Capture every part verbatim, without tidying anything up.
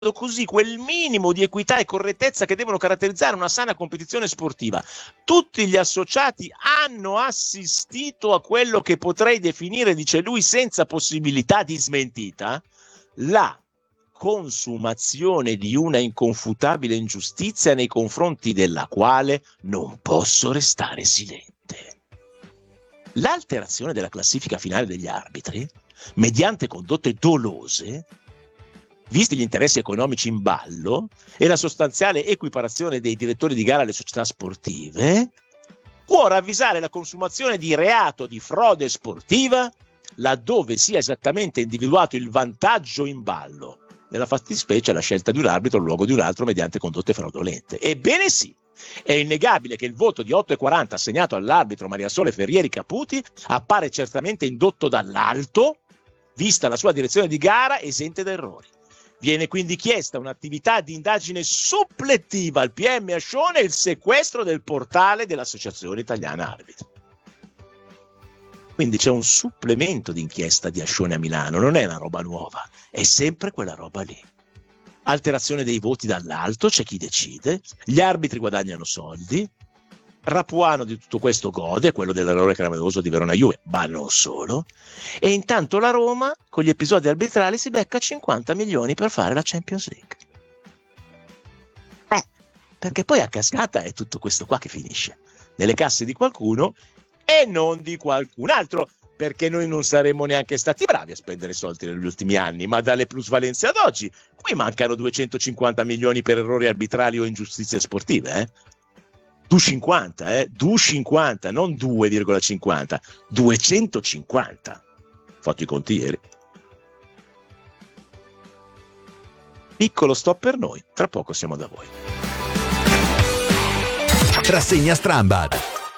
così quel minimo di equità e correttezza che devono caratterizzare una sana competizione sportiva. Tutti gli associati hanno assistito a quello che potrei definire, dice lui, senza possibilità di smentita, la consumazione di una inconfutabile ingiustizia nei confronti della quale non posso restare silente. L'alterazione della classifica finale degli arbitri, mediante condotte dolose, visti gli interessi economici in ballo e la sostanziale equiparazione dei direttori di gara alle società sportive, può ravvisare la consumazione di reato di frode sportiva laddove sia esattamente individuato il vantaggio in ballo, nella fattispecie la scelta di un arbitro in luogo di un altro mediante condotte fraudolente. Ebbene sì, è innegabile che il voto di otto e quaranta assegnato all'arbitro Mariasole Ferrieri Caputi appare certamente indotto dall'alto, vista la sua direzione di gara esente da errori. Viene quindi chiesta un'attività di indagine supplettiva al P M Ascione e il sequestro del portale dell'Associazione Italiana Arbitri. Quindi c'è un supplemento di inchiesta di Ascione a Milano, non è una roba nuova, è sempre quella roba lì. Alterazione dei voti dall'alto, c'è chi decide, gli arbitri guadagnano soldi, Rapuano di tutto questo gode, quello dell'errore clamoroso di Verona Juve, ma non solo, e intanto la Roma con gli episodi arbitrali si becca cinquanta milioni per fare la Champions League. Eh, perché poi a cascata è tutto questo qua che finisce nelle casse di qualcuno e non di qualcun altro, perché noi non saremmo neanche stati bravi a spendere soldi negli ultimi anni, ma dalle plusvalenze ad oggi qui mancano duecentocinquanta milioni per errori arbitrali o ingiustizie sportive, eh? duecentocinquanta, eh? duecentocinquanta, non due virgola cinquanta, duecentocinquanta. Fatto i conti ieri. Piccolo stop per noi, tra poco siamo da voi. Rassegna Strambad.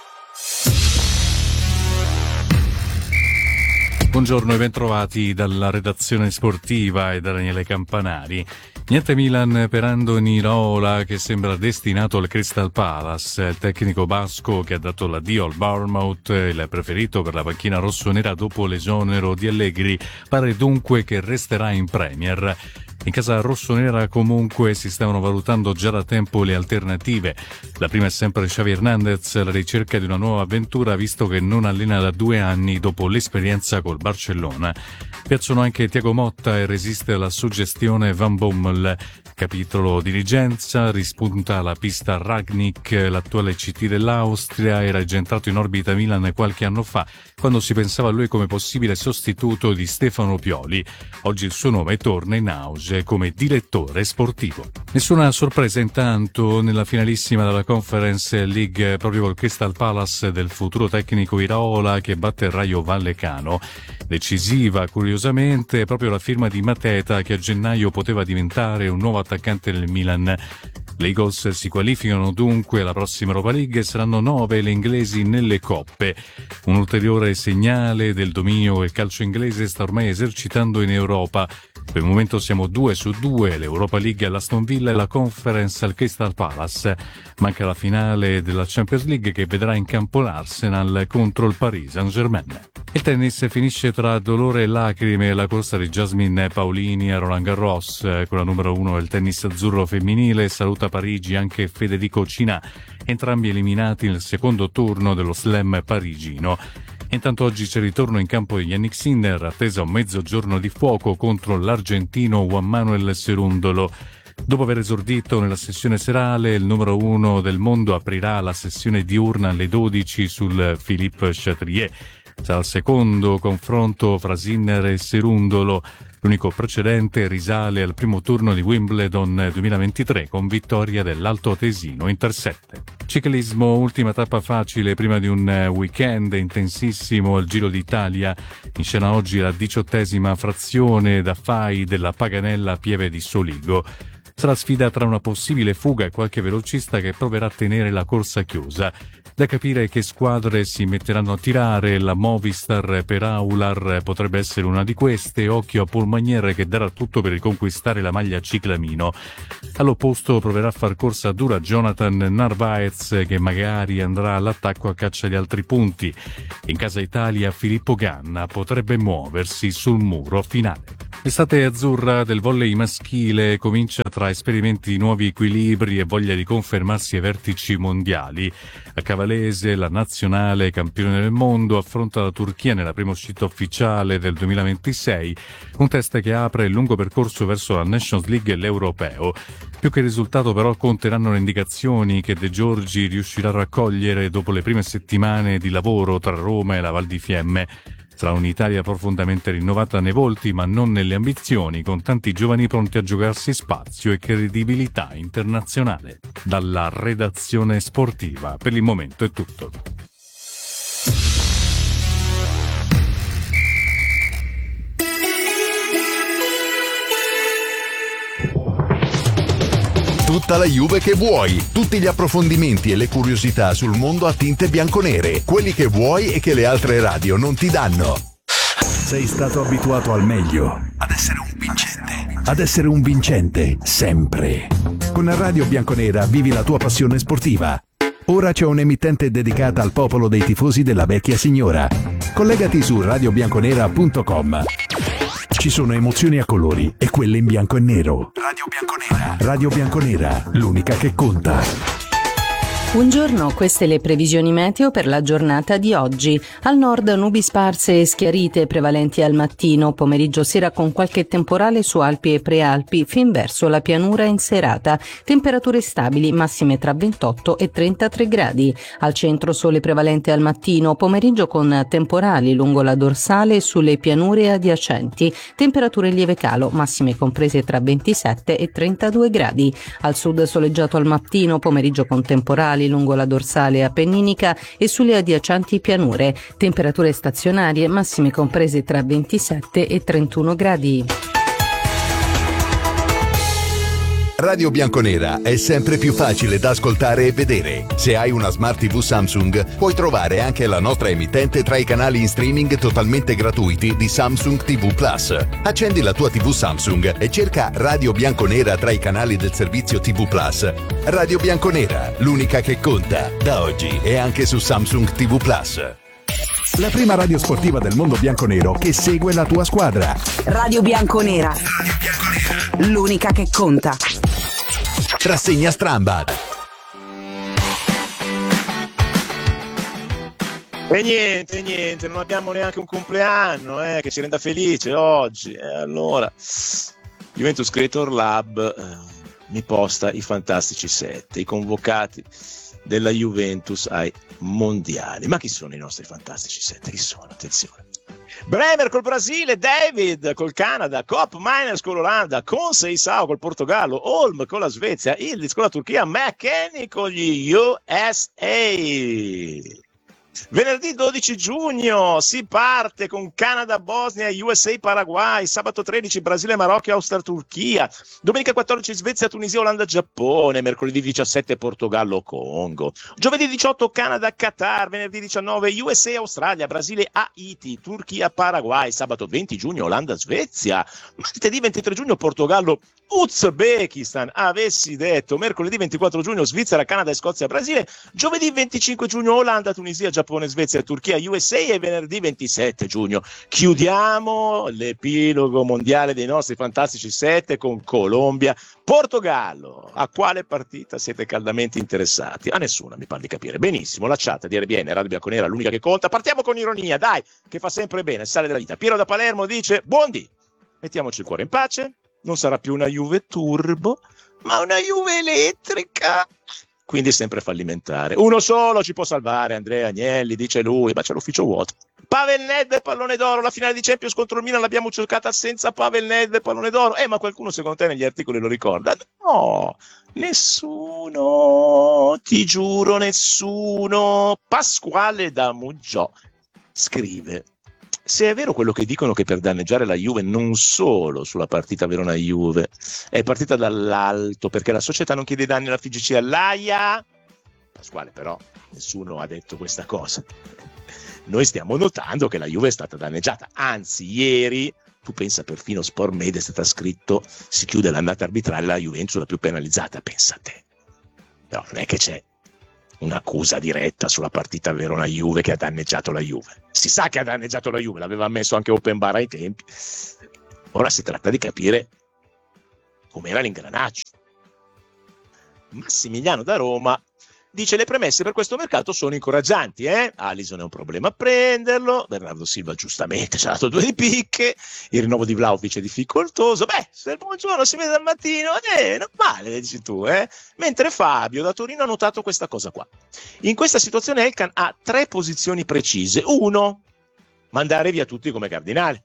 Buongiorno e bentrovati dalla redazione sportiva e da Daniele Campanari. Niente Milan per Andoni Iraola, che sembra destinato al Crystal Palace. Il tecnico basco, che ha dato l'addio al Bournemouth, il preferito per la panchina rossonera dopo l'esonero di Allegri, pare dunque che resterà in Premier. In casa rossonera comunque si stavano valutando già da tempo le alternative. La prima è sempre Xavi Hernandez, alla ricerca di una nuova avventura visto che non allena da due anni dopo l'esperienza col Barcellona. Piacciono anche Thiago Motta e resiste alla suggestione Van Bommel. Capitolo dirigenza, rispunta la pista Rangnick, l'attuale C T dell'Austria, era già entrato in orbita Milan qualche anno fa quando si pensava a lui come possibile sostituto di Stefano Pioli. Oggi il suo nome torna in auge come direttore sportivo. Nessuna sorpresa intanto nella finalissima della Conference League proprio col Crystal Palace del futuro tecnico Iraola che batte il Rayo Vallecano. Decisiva curiosamente proprio la firma di Mateta, che a gennaio poteva diventare un nuovo attaccante del Milan. Le Eagles si qualificano dunque alla prossima Europa League e saranno nove le inglesi nelle coppe. Un ulteriore segnale del dominio che il calcio inglese sta ormai esercitando in Europa. Per il momento siamo due su due, l'Europa League all'Aston Villa e la Conference al Crystal Palace. Manca la finale della Champions League che vedrà in campo l'Arsenal contro il Paris Saint-Germain. Il tennis finisce tra dolore e lacrime la corsa di Jasmine Paolini a Roland Garros, con la numero uno del tennis azzurro femminile. Saluta Parigi anche Federico Cina, entrambi eliminati nel secondo turno dello slam parigino. Intanto oggi c'è il ritorno in campo di Yannick Sinner, attesa un mezzogiorno di fuoco contro l'argentino Juan Manuel Cerundolo. Dopo aver esordito nella sessione serale, il numero uno del mondo aprirà la sessione diurna alle dodici sul Philippe Chatrier. Sarà il secondo confronto fra Sinner e Cerundolo. L'unico precedente risale al primo turno di Wimbledon duemilaventitré con vittoria dell'altoatesino in sette. Ciclismo, ultima tappa facile prima di un weekend intensissimo al Giro d'Italia. In scena oggi la diciottesima frazione da Fai della Paganella Pieve di Soligo. Sarà sfida tra una possibile fuga e qualche velocista che proverà a tenere la corsa chiusa. Da capire che squadre si metteranno a tirare, la Movistar per Aular potrebbe essere una di queste, occhio a Paul Magnier che darà tutto per riconquistare la maglia ciclamino. All'opposto proverà a far corsa dura Jonathan Narvaez che magari andrà all'attacco a caccia di altri punti. In casa Italia Filippo Ganna potrebbe muoversi sul muro finale. L'estate azzurra del volley maschile comincia tra esperimenti di nuovi equilibri e voglia di confermarsi ai vertici mondiali. A Cavalese, la nazionale campione del mondo affronta la Turchia nella prima uscita ufficiale del duemilaventisei, un test che apre il lungo percorso verso la Nations League e l'Europeo. Più che il risultato però conteranno le indicazioni che De Giorgi riuscirà a raccogliere dopo le prime settimane di lavoro tra Roma e la Val di Fiemme. Sarà un'Italia profondamente rinnovata nei volti ma non nelle ambizioni, con tanti giovani pronti a giocarsi spazio e credibilità internazionale. Dalla redazione sportiva, per il momento è tutto. Tutta la Juve che vuoi, tutti gli approfondimenti e le curiosità sul mondo a tinte bianconere, quelli che vuoi e che le altre radio non ti danno. Sei stato abituato al meglio, ad essere un vincente, ad essere un vincente sempre. Con Radio Bianconera vivi la tua passione sportiva. Ora c'è un'emittente dedicata al popolo dei tifosi della vecchia signora. Collegati su radio bianconera punto com. Ci sono emozioni a colori e quelle in bianco e nero. Radio Bianconera. Radio Bianconera, l'unica che conta. Buongiorno, queste le previsioni meteo per la giornata di oggi. Al nord nubi sparse e schiarite prevalenti al mattino, pomeriggio sera con qualche temporale su Alpi e Prealpi, fin verso la pianura in serata. Temperature stabili, massime tra ventotto e trentatré gradi. Al centro sole prevalente al mattino, pomeriggio con temporali lungo la dorsale e sulle pianure adiacenti. Temperature in lieve calo, massime comprese tra ventisette e trentadue gradi. Al sud soleggiato al mattino, pomeriggio con temporali lungo la dorsale appenninica e sulle adiacenti pianure. Temperature stazionarie massime comprese tra ventisette e trentuno gradi. Radio Bianconera è sempre più facile da ascoltare e vedere. Se hai una Smart tivù Samsung, puoi trovare anche la nostra emittente tra i canali in streaming totalmente gratuiti di Samsung tivù Plus. Accendi la tua tivù Samsung e cerca Radio Bianconera tra i canali del servizio tivù Plus. Radio Bianconera, l'unica che conta, da oggi e anche su Samsung tivù Plus. La prima radio sportiva del mondo bianconero che segue la tua squadra. Radio Bianconera. Radio Bianconera. L'unica che conta. Rassegna Strambad. E niente, niente, non abbiamo neanche un compleanno eh, che ci renda felice oggi. E allora, Juventus Creator Lab eh, mi posta i fantastici sette, i convocati della Juventus ai mondiali. Ma chi sono i nostri fantastici sette? Chi sono? Attenzione. Bremer col Brasile, David col Canada, Kopp Miners con l'Olanda, Conceição col Portogallo, Holm con la Svezia, Ildiz con la Turchia, McKennie con gli U S A. Venerdì dodici giugno si parte con Canada, Bosnia, U S A, Paraguay, sabato tredici Brasile, Marocco, Austria, Turchia, domenica quattordici Svezia, Tunisia, Olanda, Giappone, mercoledì diciassette Portogallo, Congo, giovedì diciotto Canada, Qatar, venerdì diciannove U S A, Australia, Brasile, Haiti, Turchia, Paraguay, sabato venti giugno Olanda, Svezia, martedì ventitré giugno Portogallo, Uzbekistan, avessi detto, mercoledì ventiquattro giugno Svizzera, Canada e Scozia, Brasile, giovedì venticinque giugno Olanda, Tunisia, Giappone, Svezia, Turchia, U S A e venerdì ventisette giugno chiudiamo l'epilogo mondiale dei nostri fantastici sette con Colombia, Portogallo. A quale partita siete caldamente interessati? A nessuna, mi pare di capire. Benissimo, la chat di R B N, Radio Bianconera, l'unica che conta. Partiamo con ironia, dai, che fa sempre bene, sale della vita. Piero da Palermo dice, buondì, mettiamoci il cuore in pace. Non sarà più una Juve turbo, ma una Juve elettrica. Quindi sempre fallimentare. Uno solo ci può salvare, Andrea Agnelli, dice lui, ma c'è l'ufficio vuoto. Pavel Nedved, pallone d'oro, la finale di Champions contro il Milan l'abbiamo giocata senza Pavel Nedved, pallone d'oro. Eh, ma qualcuno secondo te negli articoli lo ricorda? No, nessuno, ti giuro nessuno. Pasquale da Muggiò scrive, se è vero quello che dicono che per danneggiare la Juve non solo sulla partita Verona-Juve è partita dall'alto perché la società non chiede danni alla F I G C e all'A I A, Pasquale, però nessuno ha detto questa cosa. Noi stiamo notando che la Juve è stata danneggiata, anzi ieri tu pensa perfino Sport Media è stata scritto si chiude l'annata arbitrale, la Juventus la più penalizzata, pensa a te. Però non è che c'è un'accusa diretta sulla partita Verona-Juve che ha danneggiato la Juve. Si sa che ha danneggiato la Juve, l'aveva messo anche Open Bar ai tempi. Ora si tratta di capire com'era l'ingranaggio. Massimiliano da Roma dice le premesse per questo mercato sono incoraggianti, eh? Alisson è un problema a prenderlo, Bernardo Silva giustamente ci ha dato due di picche, il rinnovo di Vlahovic è difficoltoso, beh, se il buongiorno si vede al mattino, eh, non male, dici tu, eh? Mentre Fabio da Torino ha notato questa cosa qua. In questa situazione Elkan ha tre posizioni precise. Uno, mandare via tutti come cardinali.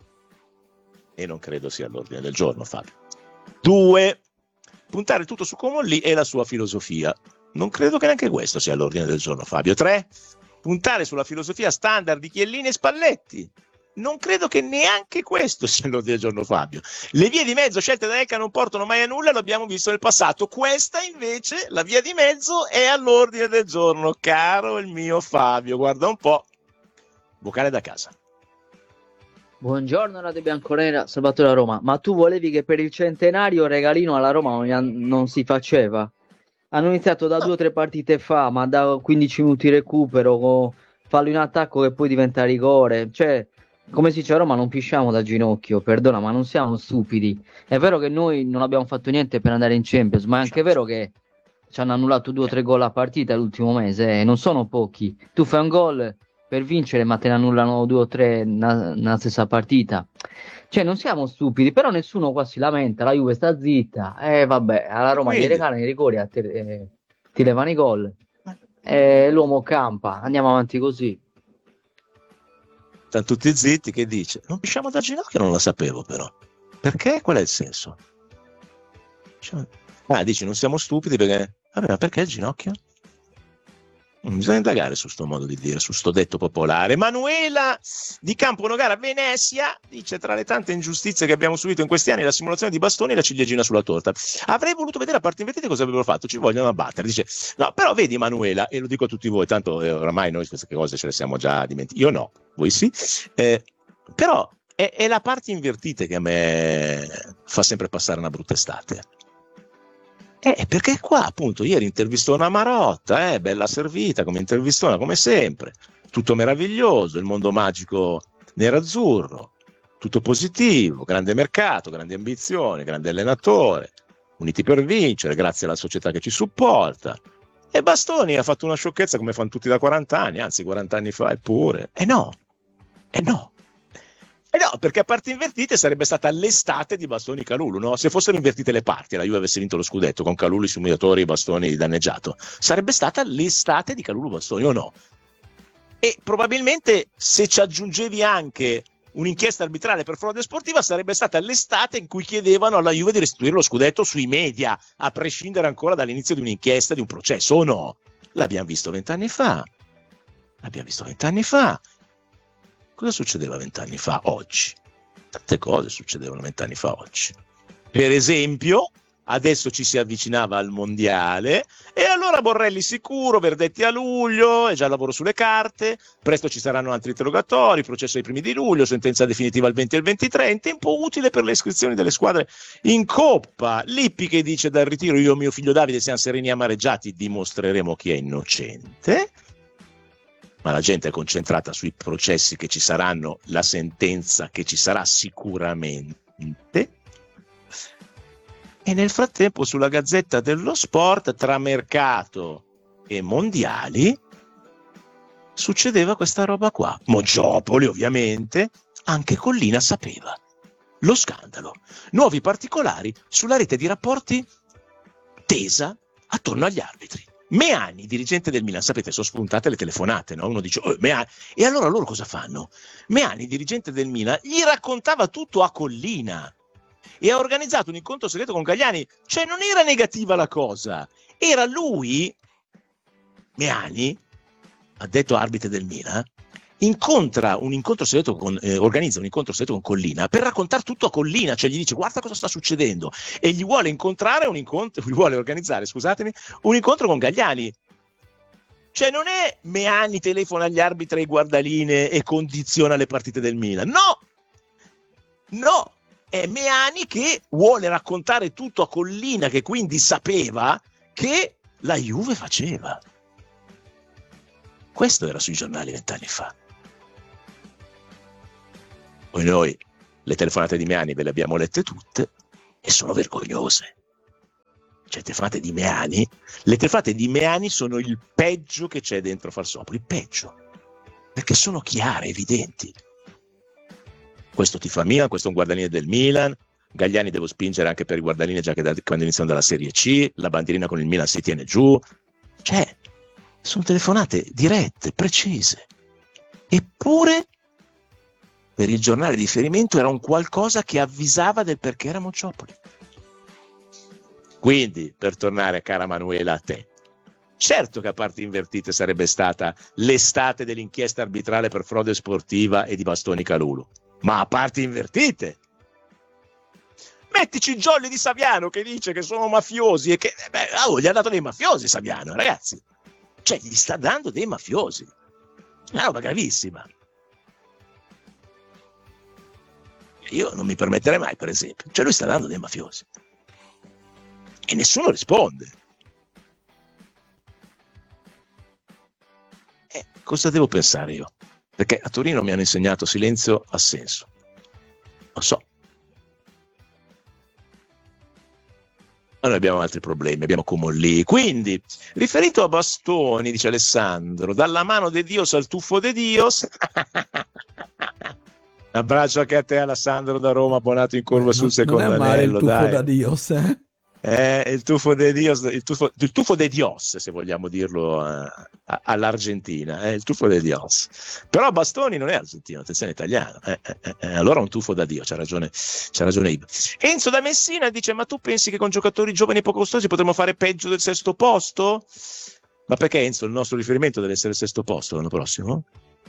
E non credo sia all'ordine del giorno, Fabio. Due, puntare tutto su Comolli e la sua filosofia. Non credo che neanche questo sia all'ordine del giorno, Fabio. Tre, puntare sulla filosofia standard di Chiellini e Spalletti. Non credo che neanche questo sia all'ordine del giorno, Fabio. Le vie di mezzo scelte da Elka non portano mai a nulla, lo abbiamo visto nel passato. Questa invece, la via di mezzo, è all'ordine del giorno, caro il mio Fabio. Guarda un po'. Vocale da casa. Buongiorno Radio Bianconera, Salvatore da Roma. Ma tu volevi che per il centenario regalino alla Roma non, non si faceva? Hanno iniziato da due o tre partite fa, ma da quindici minuti recupero, fallo in attacco che poi diventa rigore. Cioè, come si dice a Roma, non pisciamo da ginocchio, perdona, ma non siamo stupidi. È vero che noi non abbiamo fatto niente per andare in Champions, ma è anche vero che ci hanno annullato due o tre gol a partita l'ultimo mese, e eh, non sono pochi. Tu fai un gol per vincere, ma te ne annullano due o tre nella stessa partita. Cioè, non siamo stupidi, però nessuno qua si lamenta, la Juve sta zitta, e eh, vabbè, alla Roma Quindi, gli regalano i rigori, a te, eh, ti levano i gol, e l'uomo campa, andiamo avanti così. Stanno tutti zitti, che dice? Non pisciamo da ginocchio, non la sapevo però. Perché? Qual è il senso? Cioè, ah, dici, non siamo stupidi perché... Vabbè, ma perché il ginocchio? Bisogna indagare su sto modo di dire, su sto detto popolare. Manuela di Campo Nogara, Venezia, dice: tra le tante ingiustizie che abbiamo subito in questi anni, la simulazione di bastoni e la ciliegina sulla torta. Avrei voluto vedere a parte invertite cosa avrebbero fatto, ci vogliono abbattere. Dice: no, però vedi Manuela, e lo dico a tutti voi, tanto eh, oramai noi queste cose ce le siamo già dimenticate. Io no, voi sì. Eh, però è, è la parte invertita che a me fa sempre passare una brutta estate. Eh, perché qua appunto ieri intervistona Marotta, eh, bella servita come intervistona come sempre, tutto meraviglioso, il mondo magico nerazzurro, tutto positivo, grande mercato, grandi ambizioni, grande allenatore, uniti per vincere, grazie alla società che ci supporta. E Bastoni ha fatto una sciocchezza come fanno tutti da quaranta anni, anzi quaranta anni fa eppure. E no, e no. Eh no, perché a parti invertite sarebbe stata l'estate di Bastoni Kalulu, no? Se fossero invertite le parti, la Juve avesse vinto lo scudetto con Kalulu, i simulatori, Bastoni danneggiato, sarebbe stata l'estate di Kalulu Bastoni, o no? E probabilmente se ci aggiungevi anche un'inchiesta arbitrale per frode sportiva, sarebbe stata l'estate in cui chiedevano alla Juve di restituire lo scudetto sui media, a prescindere ancora dall'inizio di un'inchiesta, di un processo, o no? L'abbiamo visto vent'anni fa. L'abbiamo visto vent'anni fa. Cosa succedeva vent'anni fa oggi? Tante cose succedevano vent'anni fa oggi. Per esempio, adesso ci si avvicinava al mondiale e allora Borrelli sicuro, Verdetti a luglio, è già al lavoro sulle carte, presto ci saranno altri interrogatori, processo ai primi di luglio, sentenza definitiva il venti e il ventitré, in tempo utile per le iscrizioni delle squadre in Coppa. Lippi che dice: dal ritiro io e mio figlio Davide siamo sereni e amareggiati, dimostreremo chi è innocente. Ma la gente è concentrata sui processi che ci saranno, la sentenza che ci sarà sicuramente. E nel frattempo sulla Gazzetta dello Sport, tra mercato e mondiali, succedeva questa roba qua. Moggiopoli ovviamente, anche Collina sapeva. Lo scandalo. Nuovi particolari sulla rete di rapporti tesa attorno agli arbitri. Meani, dirigente del Milan, sapete, sono spuntate le telefonate, no? Uno dice: oh, Meani. E allora loro cosa fanno? Meani, dirigente del Milan, gli raccontava tutto a Collina e ha organizzato un incontro segreto con Galliani. Cioè non era negativa la cosa, era lui, Meani, ha detto arbitro del Milan, incontra un incontro segreto con, eh, organizza un incontro segreto con Collina per raccontare tutto a Collina, cioè gli dice guarda cosa sta succedendo, e gli vuole incontrare un incontro, gli vuole organizzare, scusatemi, un incontro con Galliani. Cioè non è Meani telefona agli arbitri e guardaline e condiziona le partite del Milan, no, no, è Meani che vuole raccontare tutto a Collina, che quindi sapeva che la Juve faceva. Questo era sui giornali vent'anni fa. Poi noi le telefonate di Meani ve le abbiamo lette tutte e sono vergognose. Cioè, le telefonate di Meani, le telefonate di Meani sono il peggio che c'è dentro Farsopoli, il peggio, perché sono chiare, evidenti. Questo ti fa Milan, questo è un guardaline del Milan, Galliani devo spingere anche per i guardaline già che da, quando iniziano dalla Serie C, la bandierina con il Milan si tiene giù. Cioè, sono telefonate dirette, precise. Eppure per il giornale di riferimento era un qualcosa che avvisava del perché era Mocciopoli. Quindi, per tornare, cara Manuela, a te, certo che a parti invertite sarebbe stata l'estate dell'inchiesta arbitrale per frode sportiva e di Bastoni Calulu, ma a parti invertite mettici Jolly di Saviano che dice che sono mafiosi e che beh, oh, gli ha dato dei mafiosi Saviano, ragazzi, cioè gli sta dando dei mafiosi, una roba gravissima. Io non mi permetterei mai, per esempio, cioè lui sta dando dei mafiosi e nessuno risponde. Eh, cosa devo pensare io? Perché a Torino mi hanno insegnato silenzio assenso, non so. Ma noi abbiamo altri problemi, abbiamo Comolli. Quindi, riferito a Bastoni, dice Alessandro, dalla mano de Dios al tuffo de Dios. Un abbraccio anche a te, Alessandro da Roma, abbonato in curva sul secondo anello. Non è male il tuffo dai. da Dios, eh? Eh, il tuffo de Dios, il tuffo, il tuffo de Dios, se vogliamo dirlo eh, a, all'Argentina, eh, il tuffo de Dios. Però Bastoni non è argentino, attenzione, è italiano. Eh, eh, eh, allora un tuffo da Dio, c'ha ragione, c'ha ragione Iba. Enzo da Messina dice: ma tu pensi che con giocatori giovani e poco costosi potremmo fare peggio del sesto posto? Ma perché, Enzo, il nostro riferimento deve essere il sesto posto l'anno prossimo?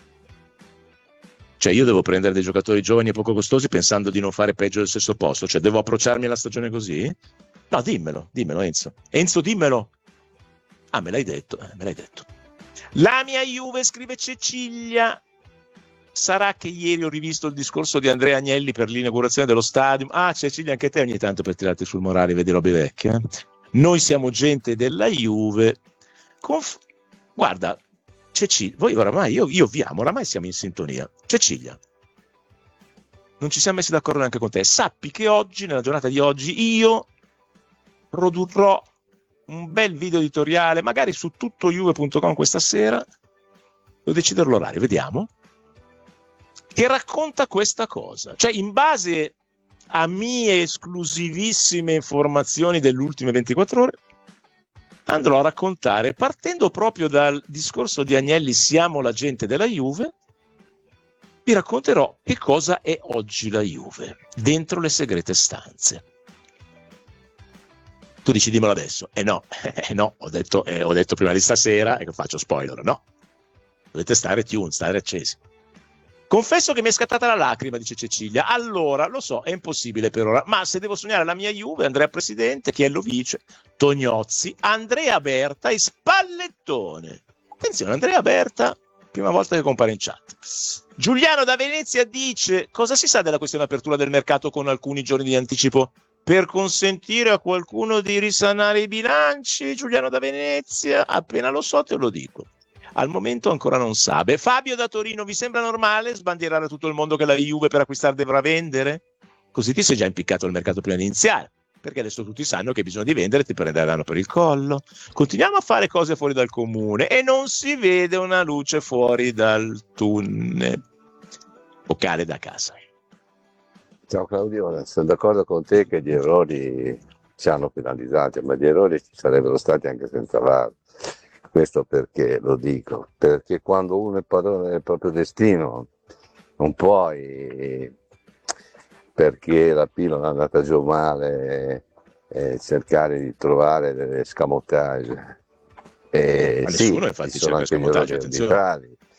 Cioè io devo prendere dei giocatori giovani e poco costosi pensando di non fare peggio del sesto posto? Cioè devo approcciarmi alla stagione così? No, dimmelo, dimmelo Enzo. Enzo, dimmelo. Ah, me l'hai detto, eh, me l'hai detto. La mia Juve, scrive Cecilia. Sarà che ieri ho rivisto il discorso di Andrea Agnelli per l'inaugurazione dello stadio. Ah, Cecilia, anche te ogni tanto per tirarti sul morale, vedi robe vecchie. Eh? Noi siamo gente della Juve. Conf- Guarda, Cecilia, voi oramai, io, io vi amo, oramai siamo in sintonia. Cecilia, non ci siamo messi d'accordo neanche con te. Sappi che oggi, nella giornata di oggi, io produrrò un bel video editoriale, magari su tutto juve punto com questa sera, devo decidere l'orario, vediamo, che racconta questa cosa. Cioè, in base a mie esclusivissime informazioni delle ultime ventiquattro ore, andrò a raccontare, partendo proprio dal discorso di Agnelli, siamo la gente della Juve, vi racconterò che cosa è oggi la Juve, dentro le segrete stanze. Tu dici dimmelo adesso. Eh no, eh no, ho detto, eh, ho detto prima di stasera e che faccio spoiler, no. Dovete stare tuned, stare accesi. Confesso che mi è scattata la lacrima, dice Cecilia. Allora, lo so, è impossibile per ora, ma se devo sognare la mia Juve, Andrea Presidente, Chiello Vice, Tognozzi, Andrea Berta e Spallettone. Attenzione, Andrea Berta, prima volta che compare in chat. Giuliano da Venezia dice: cosa si sa della questione apertura del mercato con alcuni giorni di anticipo per consentire a qualcuno di risanare i bilanci? Giuliano da Venezia, appena lo so te lo dico. Al momento ancora non sa. Beh, Fabio da Torino, vi sembra normale sbandierare a tutto il mondo che la Juve per acquistare dovrà vendere? Così ti sei già impiccato al mercato prima di iniziare, perché adesso tutti sanno che bisogna di vendere, ti prenderanno per il collo. Continuiamo a fare cose fuori dal comune e non si vede una luce fuori dal tunnel. Vocale da casa. Ciao Claudio, sono d'accordo con te che gli errori ci hanno penalizzati, ma gli errori ci sarebbero stati anche senza V A R. Questo perché lo dico? Perché quando uno è padrone del proprio destino non puoi, perché la pillola è andata giù male, eh, cercare di trovare delle escamotage. Eh, Ma sì, nessuno infatti ci sono cerca anche gli escamotage, errori attenzione. arbitrali,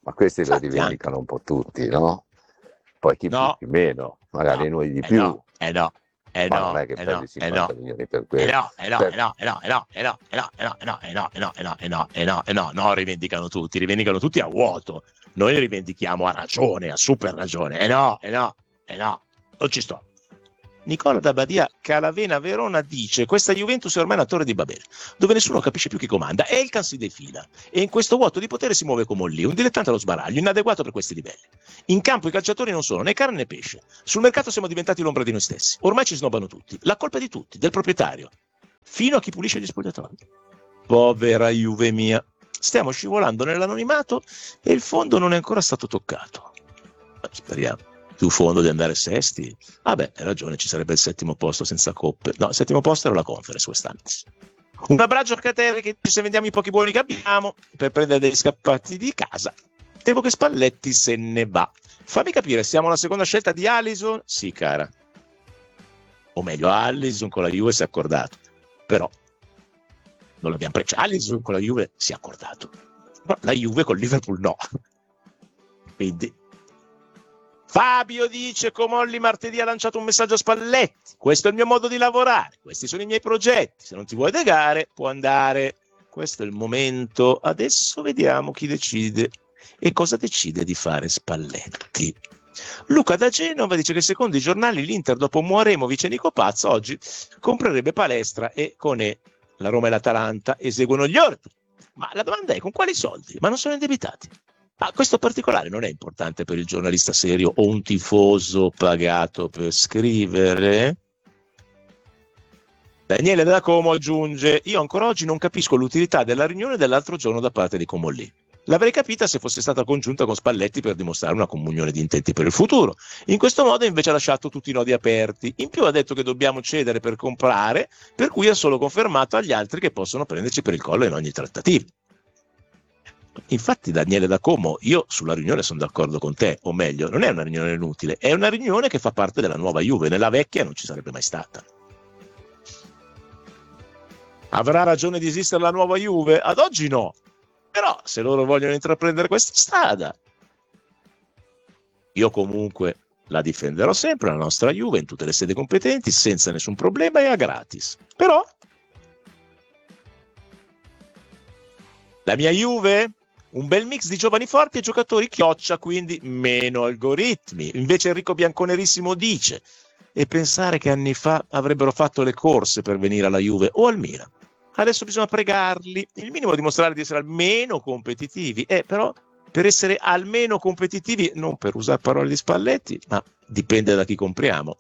ma questi lo Infatti, rivendicano un po' tutti, no? Poi chi più, No, chi meno, magari no, noi di eh più, no, eh no, eh ma non no, è che eh perdi no, eh cinquanta no. milioni per Eh questo. no, eh no, Per- eh no, eh no, eh no, eh no, eh no, eh no, eh no, eh no, eh no, eh no, eh no, eh no, eh no, no, rivendicano tutti, rivendicano tutti a vuoto. Noi li rivendichiamo a ragione, a super ragione. Eh no, eh no, eh no, non ci sto. Nicola da Badia Calavena Verona dice: questa Juventus è ormai una torre di Babele, dove nessuno capisce più chi comanda, e il can si defila, e in questo vuoto di potere si muove come un lì, un dilettante allo sbaraglio, inadeguato per questi livelli. In campo i calciatori non sono né carne né pesce, sul mercato siamo diventati l'ombra di noi stessi, ormai ci snobbano tutti, la colpa è di tutti, del proprietario, fino a chi pulisce gli spogliatoi. Povera Juve mia, stiamo scivolando nell'anonimato e il fondo non è ancora stato toccato. Speriamo. Più fondo di andare sesti. Vabbè, hai ragione, ci sarebbe il settimo posto senza coppe. No, il settimo posto era la Conference quest'anno. Un abbraccio a Caterri che se vendiamo i pochi buoni che abbiamo per prendere degli scappati di casa. Temo che Spalletti se ne va. Fammi capire, siamo alla seconda scelta di Alisson? Sì, cara. O meglio, Alisson con la Juve si è accordato. Però non l'abbiamo preso. Alisson con la Juve si è accordato. Ma la Juve con Liverpool no. Quindi Fabio dice: Comolli martedì ha lanciato un messaggio a Spalletti, questo è il mio modo di lavorare, questi sono i miei progetti, se non ti vuoi legare può andare, questo è il momento, adesso vediamo chi decide e cosa decide di fare Spalletti. Luca da Genova dice che secondo i giornali l'Inter dopo Muaremovic e Nico Pazzo oggi comprerebbe Palestra e Conè, la Roma e l'Atalanta eseguono gli ordini, ma la domanda è: con quali soldi? Ma non sono indebitati. Ah, questo particolare non è importante per il giornalista serio o un tifoso pagato per scrivere? Daniele da Como aggiunge: io ancora oggi non capisco l'utilità della riunione dell'altro giorno da parte di Comolli. L'avrei capita se fosse stata congiunta con Spalletti per dimostrare una comunione di intenti per il futuro. In questo modo invece ha lasciato tutti i nodi aperti. In più ha detto che dobbiamo cedere per comprare, per cui ha solo confermato agli altri che possono prenderci per il collo in ogni trattativa. Infatti, Daniele da Como, io sulla riunione sono d'accordo con te, o meglio, non è una riunione inutile, è una riunione che fa parte della nuova Juve, nella vecchia non ci sarebbe mai stata. Avrà ragione di esistere la nuova Juve? Ad oggi no, però se loro vogliono intraprendere questa strada, io comunque la difenderò sempre, la nostra Juve, in tutte le sedi competenti, senza nessun problema e a gratis. Però la mia Juve? Un bel mix di giovani forti e giocatori chioccia, quindi meno algoritmi. Invece Enrico Bianconerissimo dice: e pensare che anni fa avrebbero fatto le corse per venire alla Juve o al Milan. Adesso bisogna pregarli, il minimo è dimostrare di essere almeno competitivi. Eh, però per essere almeno competitivi, non per usare parole di Spalletti, ma dipende da chi compriamo.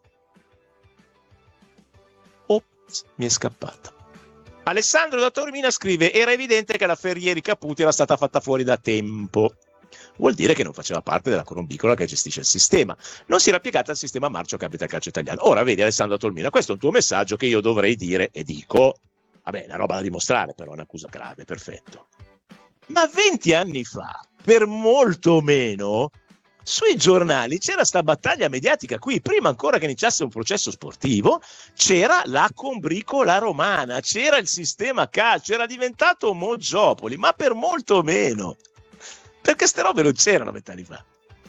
Ops, mi è scappata. Alessandro da Tormina scrive: era evidente che la Ferrieri Caputi era stata fatta fuori da tempo. Vuol dire che non faceva parte della colombicola che gestisce il sistema. Non si era piegata al sistema marcio che abita il calcio italiano. Ora vedi, Alessandro da Tormina, questo è un tuo messaggio che io dovrei dire e dico. Vabbè, è una roba da dimostrare, però è un'accusa grave, perfetto. Ma venti anni fa, per molto meno, sui giornali c'era sta battaglia mediatica qui, prima ancora che iniziasse un processo sportivo, c'era la combricola romana, c'era il sistema calcio, era diventato Moggiopoli, ma per molto meno, perché ste robe non c'erano vent'anni fa.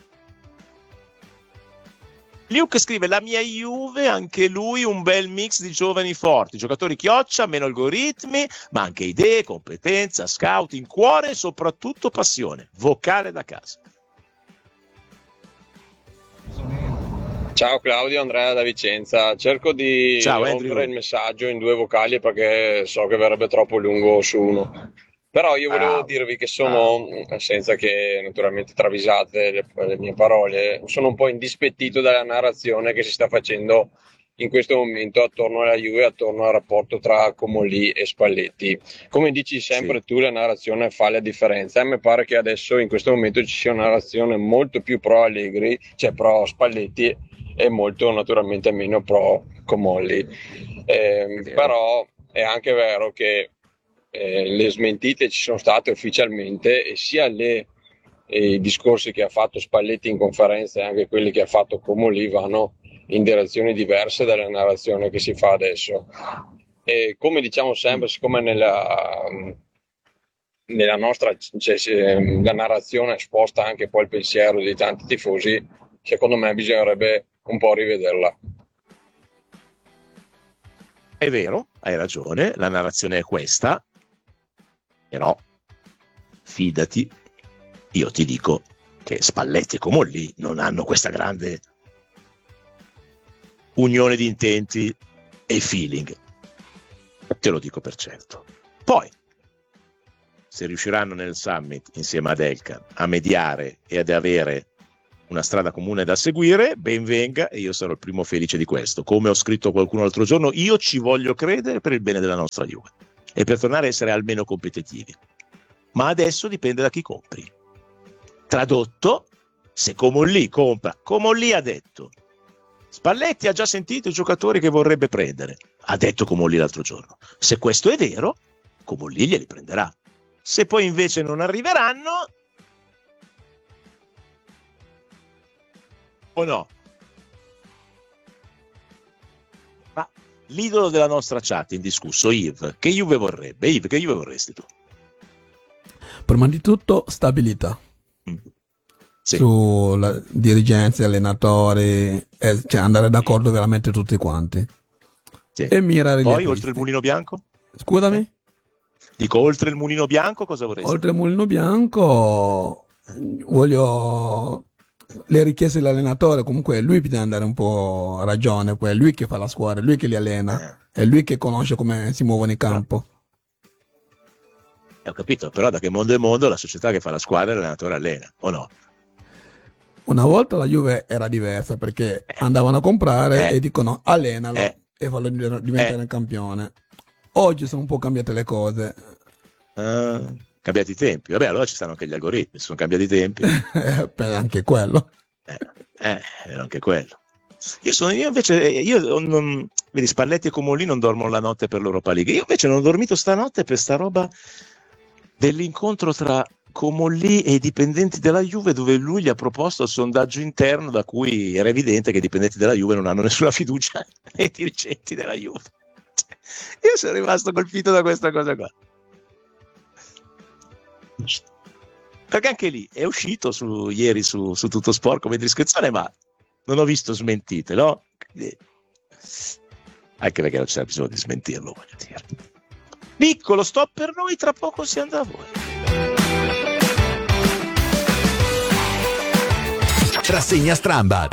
Luke scrive: la mia Juve, anche lui un bel mix di giovani forti, giocatori chioccia, meno algoritmi, ma anche idee, competenza, scouting, cuore e soprattutto passione, vocale da casa. Ciao Claudio, Andrea da Vicenza. Cerco di Ciao, rompere il messaggio in due vocali perché so che verrebbe troppo lungo su uno. Però io volevo Ah, dirvi che sono, senza che naturalmente travisate le, le mie parole, sono un po' indispettito dalla narrazione che si sta facendo in questo momento attorno alla Juve, attorno al rapporto tra Comolli e Spalletti. Come dici sempre tu, la narrazione fa la differenza. A me pare che adesso in questo momento ci sia una narrazione molto più pro Allegri, cioè pro Spalletti, e molto naturalmente meno pro Comolli. Eh, però è anche vero che eh, le smentite ci sono state ufficialmente, e sia le, eh, i discorsi che ha fatto Spalletti in conferenza e anche quelli che ha fatto Comolli vanno in direzioni diverse dalla narrazione che si fa adesso. E come diciamo sempre, siccome nella, nella nostra cioè, se, la narrazione sposta anche poi il pensiero di tanti tifosi, secondo me bisognerebbe un po' rivederla. È vero, hai ragione, la narrazione è questa, però fidati, io ti dico che Spalletti e Comolli non hanno questa grande unione di intenti e feeling, te lo dico per certo. Poi, se riusciranno nel summit insieme ad Elkan a mediare e ad avere una strada comune da seguire, ben venga, e io sarò il primo felice di questo. Come ho scritto a qualcuno l'altro giorno, io ci voglio credere per il bene della nostra Juve e per tornare a essere almeno competitivi. Ma adesso dipende da chi compri. Tradotto, se Comolli compra, Comolli ha detto, Spalletti ha già sentito i giocatori che vorrebbe prendere, ha detto Comolli l'altro giorno. Se questo è vero, Comolli glieli prenderà. Se poi invece non arriveranno, o no? Ma l'idolo della nostra chat indiscusso, Yves, che Juve vorrebbe? Yves, che Juve vorresti tu? Prima di tutto stabilità. Mm. Sì. Sulla dirigenza, allenatori, eh, cioè andare d'accordo veramente tutti quanti. Sì. E mirare poi gli oltre il mulino bianco? Scusami? Eh. Dico, oltre il mulino bianco cosa vorresti? Oltre il mulino bianco voglio le richieste dell'allenatore, comunque lui deve andare un po' a ragione, poi è lui che fa la squadra, è lui che li allena, è lui che conosce come si muovono in campo. Eh, ho capito, però da che mondo è mondo la società che fa la squadra e l'allenatore allena, o no? Una volta la Juve era diversa perché eh. andavano a comprare eh. e dicono allenalo eh. e fallo diventare eh. campione. Oggi sono un po' cambiate le cose. Ah, cambiati i tempi. Vabbè, allora ci stanno anche gli algoritmi, sono cambiati i tempi. Per anche quello. Eh, eh, era anche quello. Io sono io invece, io non, vedi, Spalletti e Comolli non dormono la notte per l'Europa League. Io invece non ho dormito stanotte per sta roba dell'incontro tra Comolli e i dipendenti della Juve, dove lui gli ha proposto il sondaggio interno da cui era evidente che i dipendenti della Juve non hanno nessuna fiducia nei dirigenti della Juve. Io sono rimasto colpito da questa cosa qua, perché anche lì è uscito su, ieri su, su Tutto Sport come descrizione, ma non ho visto smentite, no? Anche perché non c'era bisogno di smentirlo, voglio dire. Piccolo stop per noi, tra poco si andrà a voi. Rassegna Stramba.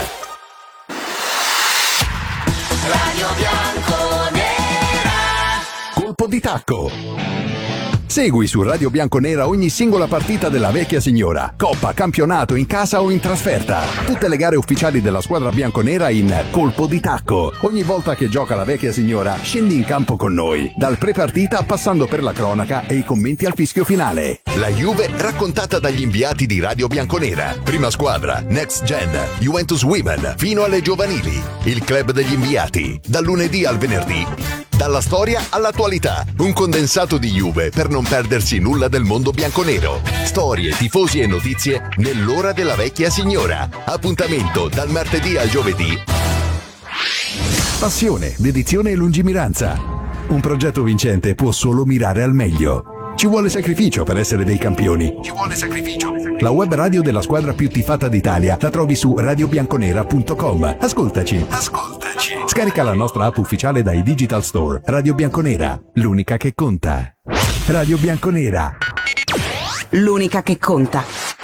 Radio Bianconera. Colpo di tacco. Segui su Radio Bianconera ogni singola partita della vecchia signora, coppa, campionato, in casa o in trasferta. Tutte le gare ufficiali della squadra bianconera in Colpo di tacco. Ogni volta che gioca la vecchia signora, scendi in campo con noi, dal pre-partita passando per la cronaca e i commenti al fischio finale. La Juve raccontata dagli inviati di Radio Bianconera. Prima squadra, Next Gen, Juventus Women, fino alle giovanili. Il club degli inviati, dal lunedì al venerdì. Dalla storia all'attualità, un condensato di Juve per non perdersi nulla del mondo bianconero. Storie, tifosi e notizie nell'ora della vecchia signora. Appuntamento dal martedì al giovedì. Passione, dedizione e lungimiranza. Un progetto vincente può solo mirare al meglio. Ci vuole sacrificio per essere dei campioni. Ci vuole sacrificio. La web radio della squadra più tifata d'Italia la trovi su radio bianconera punto com. Ascoltaci. Ascoltaci. Scarica la nostra app ufficiale dai Digital Store. Radio Bianconera, l'unica che conta. Radio Bianconera. L'unica che conta.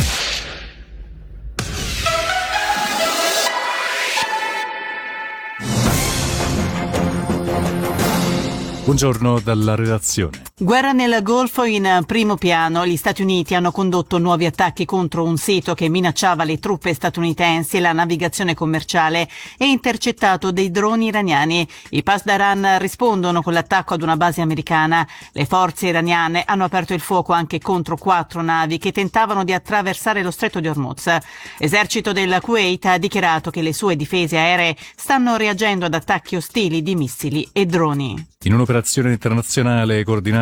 Buongiorno dalla redazione. Guerra nel Golfo in primo piano. Gli Stati Uniti hanno condotto nuovi attacchi contro un sito che minacciava le truppe statunitensi e la navigazione commerciale e intercettato dei droni iraniani. I Pasdaran rispondono con l'attacco ad una base americana. Le forze iraniane hanno aperto il fuoco anche contro quattro navi che tentavano di attraversare lo stretto di Hormuz. L'esercito del Kuwait ha dichiarato che le sue difese aeree stanno reagendo ad attacchi ostili di missili e droni. In un'operazione internazionale coordinata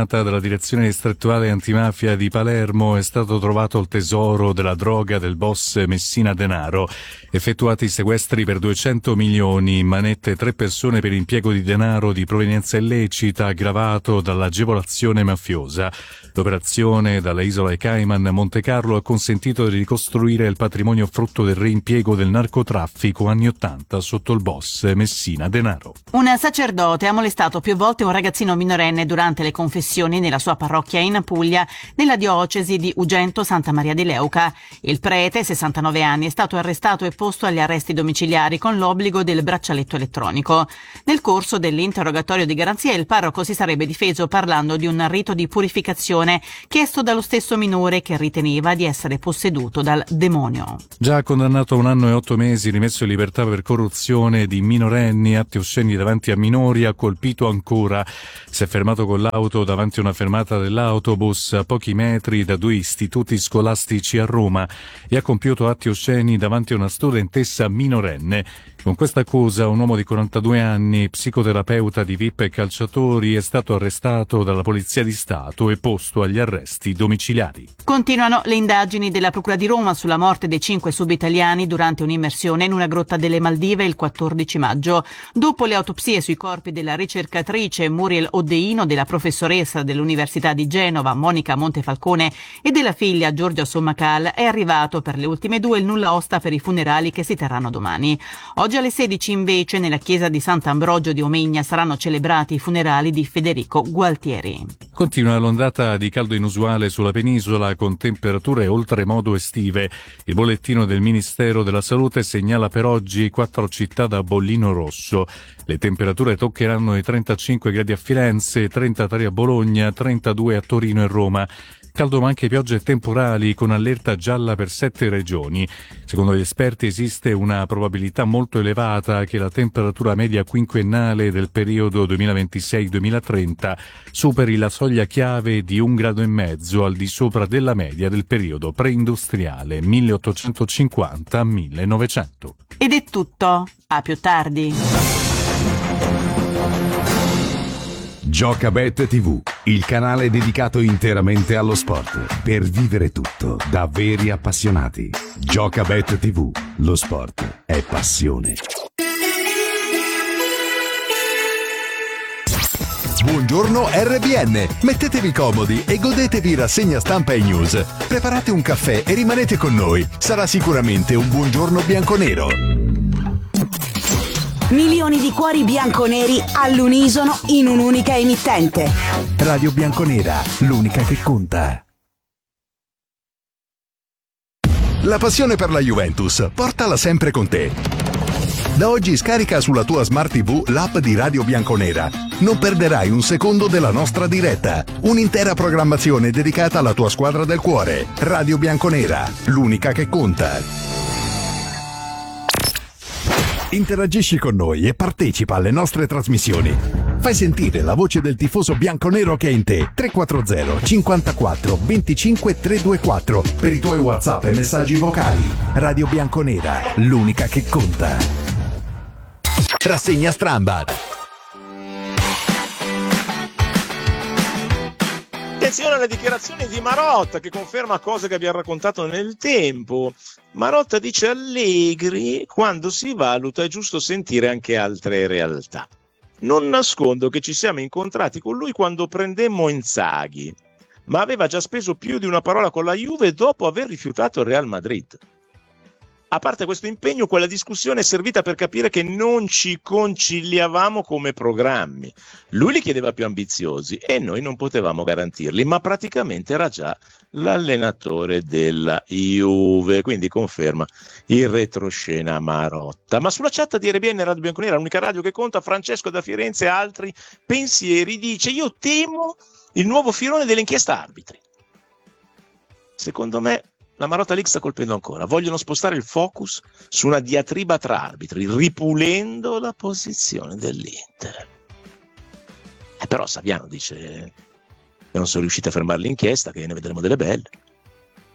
indagata dalla direzione distrettuale antimafia di Palermo è stato trovato il tesoro della droga del boss Messina Denaro. Effettuati i sequestri per duecento milioni, in manette tre persone per impiego di denaro di provenienza illecita aggravato dall'agevolazione mafiosa. L'operazione dalle isole Cayman a Monte Carlo ha consentito di ricostruire il patrimonio frutto del reimpiego del narcotraffico anni ottanta sotto il boss Messina Denaro. Un sacerdote ha molestato più volte un ragazzino minorenne durante le confessioni nella sua parrocchia in Puglia, nella diocesi di Ugento Santa Maria di Leuca. Il prete, sessantanove anni, è stato arrestato e posto agli arresti domiciliari con l'obbligo del braccialetto elettronico. Nel corso dell'interrogatorio di garanzia il parroco si sarebbe difeso parlando di un rito di purificazione chiesto dallo stesso minore che riteneva di essere posseduto dal demonio. Già condannato a un anno e otto mesi, rimesso in libertà per corruzione di minorenni, atti osceni davanti a minori, ha colpito ancora. Si è fermato con l'auto davanti a una fermata dell'autobus a pochi metri da due istituti scolastici a Roma e ha compiuto atti osceni davanti a una studentessa minorenne. Con questa accusa un uomo di quarantadue anni, psicoterapeuta di V I P e calciatori, è stato arrestato dalla Polizia di Stato e posto agli arresti domiciliari. Continuano le indagini della Procura di Roma sulla morte dei cinque subitaliani durante un'immersione in una grotta delle Maldive il quattordici maggio. Dopo le autopsie sui corpi della ricercatrice Muriel Oddeino, della professoressa dell'Università di Genova Monica Montefalcone e della figlia Giorgia Sommacal, è arrivato per le ultime due il nulla osta per i funerali che si terranno domani. Oggi alle sedici invece nella chiesa di Sant'Ambrogio di Omegna saranno celebrati i funerali di Federico Gualtieri. Continua l'ondata di caldo inusuale sulla penisola con temperature oltremodo estive. Il bollettino del Ministero della Salute segnala per oggi quattro città da bollino rosso. Le temperature toccheranno i trentacinque gradi a Firenze, trentatré a Bologna, trentadue a Torino e Roma. Caldo ma anche piogge temporali con allerta gialla per sette regioni. Secondo gli esperti esiste una probabilità molto elevata che la temperatura media quinquennale del periodo duemilaventisei duemilatrenta superi la soglia chiave di un grado e mezzo al di sopra della media del periodo preindustriale milleottocentocinquanta millenovecento. Ed è tutto. A più tardi. Giocabet tivù, il canale dedicato interamente allo sport, per vivere tutto da veri appassionati. Giocabet tivù, lo sport è passione. Buongiorno R B N, mettetevi comodi e godetevi rassegna stampa e news. Preparate un caffè e rimanete con noi, sarà sicuramente un buongiorno bianconero. Milioni di cuori bianconeri all'unisono in un'unica emittente. Radio Bianconera, l'unica che conta. La passione per la Juventus, portala sempre con te. Da oggi scarica sulla tua Smart tivù l'app di Radio Bianconera. Non perderai un secondo della nostra diretta. Un'intera programmazione dedicata alla tua squadra del cuore. Radio Bianconera, l'unica che conta. Interagisci con noi e partecipa alle nostre trasmissioni. Fai sentire la voce del tifoso bianconero che è in te. tre quattro zero cinquantaquattro venticinque trecentoventiquattro per i tuoi WhatsApp e messaggi vocali. Radio Bianconera, l'unica che conta. Rassegna Stramba. Attenzione alle dichiarazioni di Marotta che conferma cose che abbiamo raccontato nel tempo. Marotta dice: Allegri, quando si valuta è giusto sentire anche altre realtà. Non nascondo che ci siamo incontrati con lui quando prendemmo Inzaghi, ma aveva già speso più di una parola con la Juve dopo aver rifiutato il Real Madrid. A parte questo impegno, quella discussione è servita per capire che non ci conciliavamo come programmi. Lui li chiedeva più ambiziosi e noi non potevamo garantirli, ma praticamente era già l'allenatore della Juve, quindi conferma il retroscena Marotta. Ma sulla chat di R B N Radio Bianconera, l'unica radio che conta, Francesco da Firenze e altri pensieri dice: io temo il nuovo filone dell'inchiesta arbitri. Secondo me la Marotta League sta colpendo ancora. Vogliono spostare il focus su una diatriba tra arbitri, ripulendo la posizione dell'Inter. Eh, però Saviano dice che non sono riusciti a fermare l'inchiesta, che ne vedremo delle belle.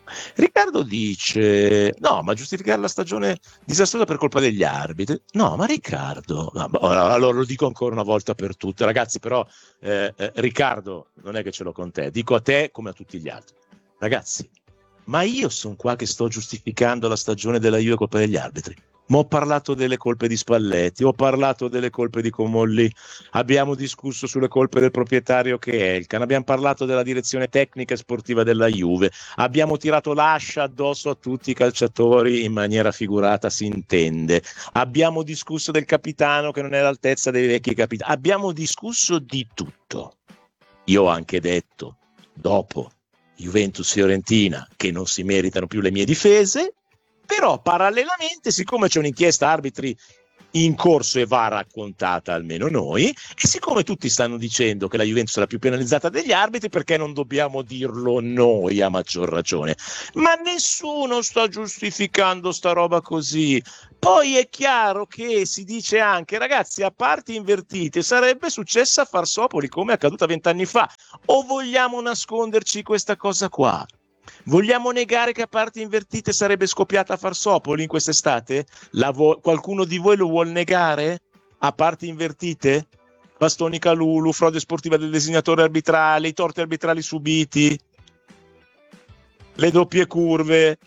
Riccardo dice: no, ma giustificare la stagione disastrosa per colpa degli arbitri. No, ma Riccardo, no, allora lo dico ancora una volta per tutte, ragazzi, però eh, eh, Riccardo, non è che ce l'ho con te, dico a te come a tutti gli altri. Ragazzi, ma io sono qua che sto giustificando la stagione della Juve colpa degli arbitri. Ma ho parlato delle colpe di Spalletti, ho parlato delle colpe di Comolli, abbiamo discusso sulle colpe del proprietario che è Elkan, abbiamo parlato della direzione tecnica e sportiva della Juve, abbiamo tirato l'ascia addosso a tutti i calciatori in maniera figurata, si intende, abbiamo discusso del capitano che non è all'altezza dei vecchi capitani, abbiamo discusso di tutto. Io ho anche detto, dopo Juventus-Fiorentina, che non si meritano più le mie difese. Però parallelamente, siccome c'è un'inchiesta arbitri in corso e va raccontata almeno noi, e siccome tutti stanno dicendo che la Juventus è la più penalizzata degli arbitri, perché non dobbiamo dirlo noi a maggior ragione? Ma nessuno sta giustificando sta roba così. Poi è chiaro che si dice anche, ragazzi, a parti invertite sarebbe successa a Farsopoli come è accaduta vent'anni fa, o vogliamo nasconderci questa cosa qua? Vogliamo negare che a parti invertite sarebbe scoppiata a Farsopoli in quest'estate? La vo- qualcuno di voi lo vuol negare? A parti invertite? Bastoni Calulu, frode sportiva del designatore arbitrale, i torti arbitrali subiti, le doppie curve.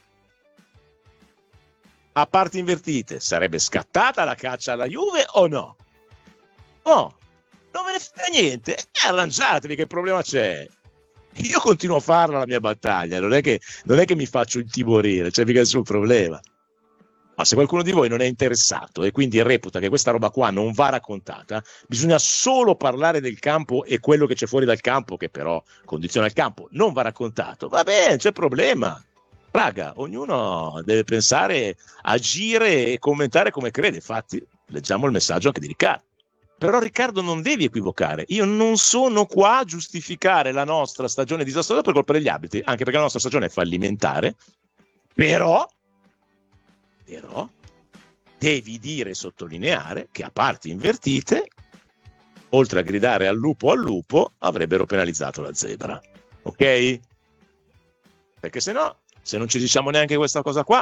A parti invertite sarebbe scattata la caccia alla Juve o no? No, non ve ne frega niente. E arrangiatevi, che problema c'è? Io continuo a farla la mia battaglia, non è che, non è che mi faccio intimorire, c'è mica nessun problema. Ma se qualcuno di voi non è interessato e quindi reputa che questa roba qua non va raccontata, bisogna solo parlare del campo e quello che c'è fuori dal campo, che però condiziona il campo, non va raccontato, va bene, c'è problema. Raga, ognuno deve pensare, agire e commentare come crede. Infatti, leggiamo il messaggio anche di Riccardo. Però Riccardo non devi equivocare, io non sono qua a giustificare la nostra stagione disastrosa per colpa degli arbitri, anche perché la nostra stagione è fallimentare, però, però devi dire e sottolineare che a parti invertite, oltre a gridare al lupo al lupo, avrebbero penalizzato la zebra, ok? Perché se no, se non ci diciamo neanche questa cosa qua,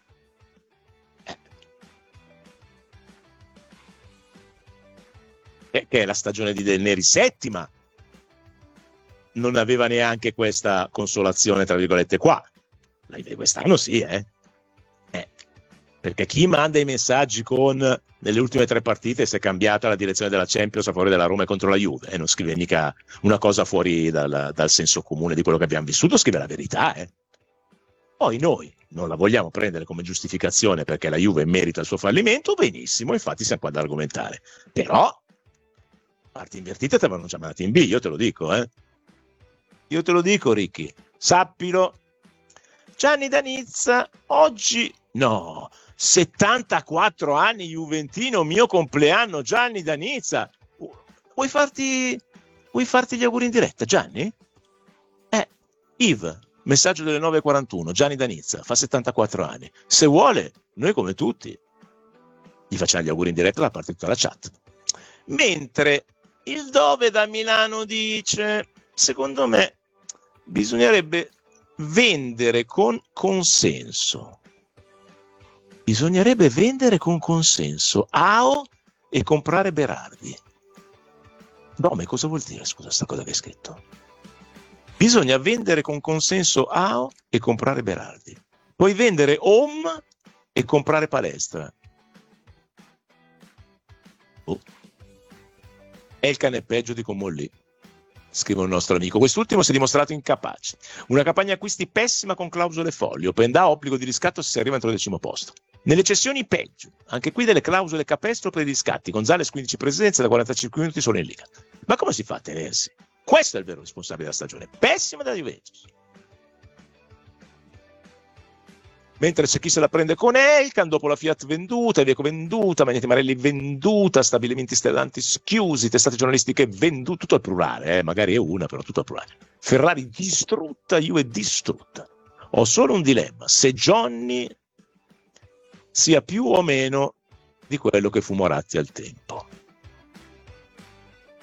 che è la stagione di Del Neri settima, non aveva neanche questa consolazione tra virgolette qua. La Juve quest'anno sì, eh? eh perché chi manda i messaggi con nelle ultime tre partite si è cambiata la direzione della Champions a favore della Roma contro la Juve, e eh? non scrive mica una cosa fuori dal, dal senso comune di quello che abbiamo vissuto, scrive la verità, eh? Poi noi non la vogliamo prendere come giustificazione perché la Juve merita il suo fallimento, benissimo, infatti siamo qua ad argomentare, però parti invertite te avevano già mandati in B, io te lo dico, eh. Io te lo dico, Ricky, sappilo. Gianni Danizza, oggi, no, settantaquattro anni juventino, mio compleanno, Gianni Danizza. Vuoi farti, vuoi farti gli auguri in diretta, Gianni? Eh, Yves, messaggio delle nove e quarantuno, Gianni Danizza, fa settantaquattro anni. Se vuole, noi come tutti, gli facciamo gli auguri in diretta da parte di tutta la chat. Mentre il Dove da Milano dice, secondo me bisognerebbe vendere con consenso. Bisognerebbe vendere con consenso A O e comprare Berardi. Dome, cosa vuol dire, scusa, sta cosa che hai scritto? Bisogna vendere con consenso A O e comprare Berardi. Puoi vendere Home e comprare Palestra. Oh. Elkan è peggio di Comolli, scrive un nostro amico. Quest'ultimo si è dimostrato incapace. Una campagna acquisti pessima con clausole folli. Openda obbligo di riscatto se si arriva entro il decimo posto. Nelle cessioni peggio. Anche qui delle clausole capestro per i riscatti. Gonzales quindici presenze da quarantacinque minuti solo in Liga. Ma come si fa a tenersi? Questo è il vero responsabile della stagione. Pessima della Juventus. Mentre c'è chi se la prende con Elkan, dopo la Fiat venduta, Iveco venduta, Magneti Marelli venduta, stabilimenti stellanti chiusi, testate giornalistiche vendute, tutto al plurale, eh? Magari è una, però tutto al plurale. Ferrari distrutta, Juve distrutta. Ho solo un dilemma, se Johnny sia più o meno di quello che fu Moratti al tempo.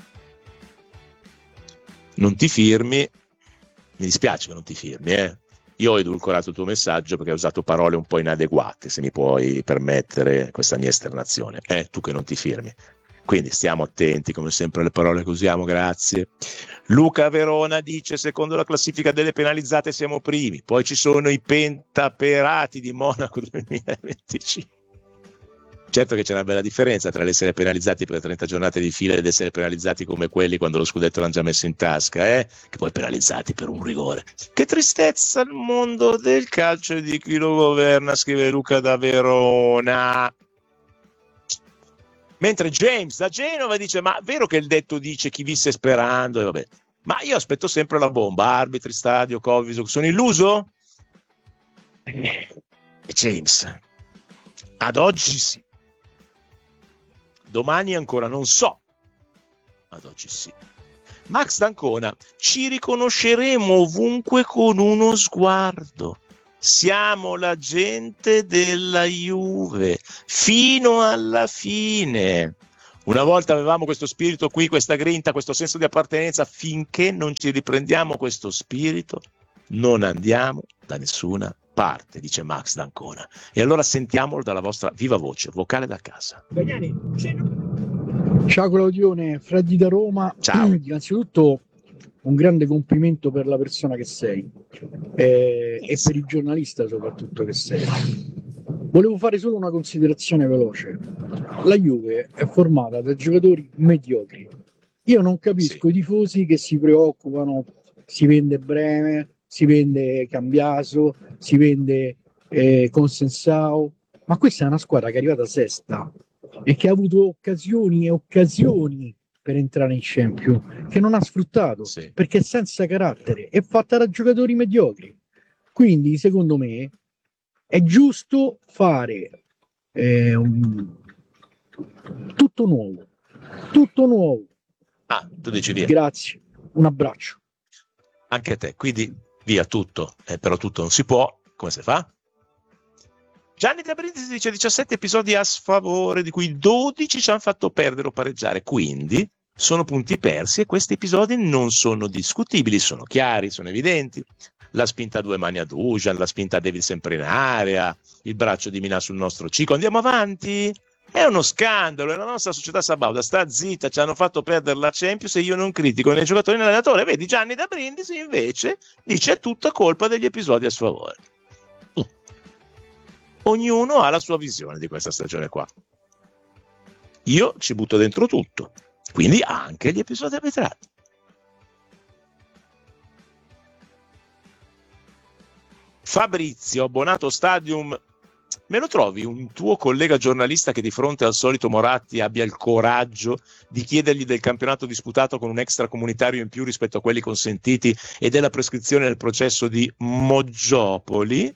Non ti firmi, mi dispiace che non ti firmi, eh? Io ho edulcorato il tuo messaggio perché hai usato parole un po' inadeguate, se mi puoi permettere questa mia esternazione. Eh, tu che non ti firmi. Quindi stiamo attenti, come sempre, alle parole che usiamo, grazie. Luca Verona dice, secondo la classifica delle penalizzate siamo primi, poi ci sono i pentaperati di Monaco duemilaventicinque. Certo che c'è una bella differenza tra l'essere penalizzati per trenta giornate di fila ed essere penalizzati come quelli quando lo scudetto l'hanno già messo in tasca, eh? Che poi penalizzati per un rigore. Che tristezza il mondo del calcio e di chi lo governa, scrive Luca da Verona. Mentre James da Genova dice, ma vero che il detto dice chi visse sperando? E vabbè. Ma io aspetto sempre la bomba, arbitri, stadio, Coviso, sono illuso? E James, ad oggi sì. Domani ancora non so, ad oggi sì. Max D'Ancona, ci riconosceremo ovunque con uno sguardo. Siamo la gente della Juve, fino alla fine. Una volta avevamo questo spirito qui, questa grinta, questo senso di appartenenza. Finché non ci riprendiamo questo spirito, non andiamo da nessuna parte, dice Max D'Ancona. E allora sentiamolo dalla vostra viva voce, vocale da casa. Ciao Claudione, Freddy da Roma. Ciao. Innanzitutto un grande complimento per la persona che sei eh, e per il giornalista soprattutto che sei. Volevo fare solo una considerazione veloce. La Juve è formata da giocatori mediocri. Io non capisco sì. i tifosi che si preoccupano, si vende Breme, si vende Cambiaso, si vende eh, Consensao, ma questa è una squadra che è arrivata sesta e che ha avuto occasioni e occasioni per entrare in Champions, che non ha sfruttato, sì. perché è senza carattere, è fatta da giocatori mediocri. Quindi, secondo me, è giusto fare eh, un... tutto nuovo, tutto nuovo. Ah, tu dici via. Grazie, un abbraccio. Anche a te, quindi via tutto, eh, però tutto non si può, come si fa? Gianni da Brindisi dice diciassette episodi a sfavore, di cui dodici ci hanno fatto perdere o pareggiare, quindi sono punti persi e questi episodi non sono discutibili, sono chiari, sono evidenti. La spinta a due mani a Dujan, la spinta a David sempre in area, il braccio di Mina sul nostro Cico. Andiamo avanti? È uno scandalo, è la nostra società sabauda, sta zitta, ci hanno fatto perdere la Champions e io non critico né i giocatori né l'allenatore. Vedi, Gianni da Brindisi invece dice è tutta colpa degli episodi a sfavore. Mm. Ognuno ha la sua visione di questa stagione qua. Io ci butto dentro tutto, quindi anche gli episodi arbitrati. Fabrizio, abbonato Stadium, me lo trovi un tuo collega giornalista che di fronte al solito Moratti abbia il coraggio di chiedergli del campionato disputato con un extracomunitario in più rispetto a quelli consentiti e della prescrizione del processo di Moggiopoli?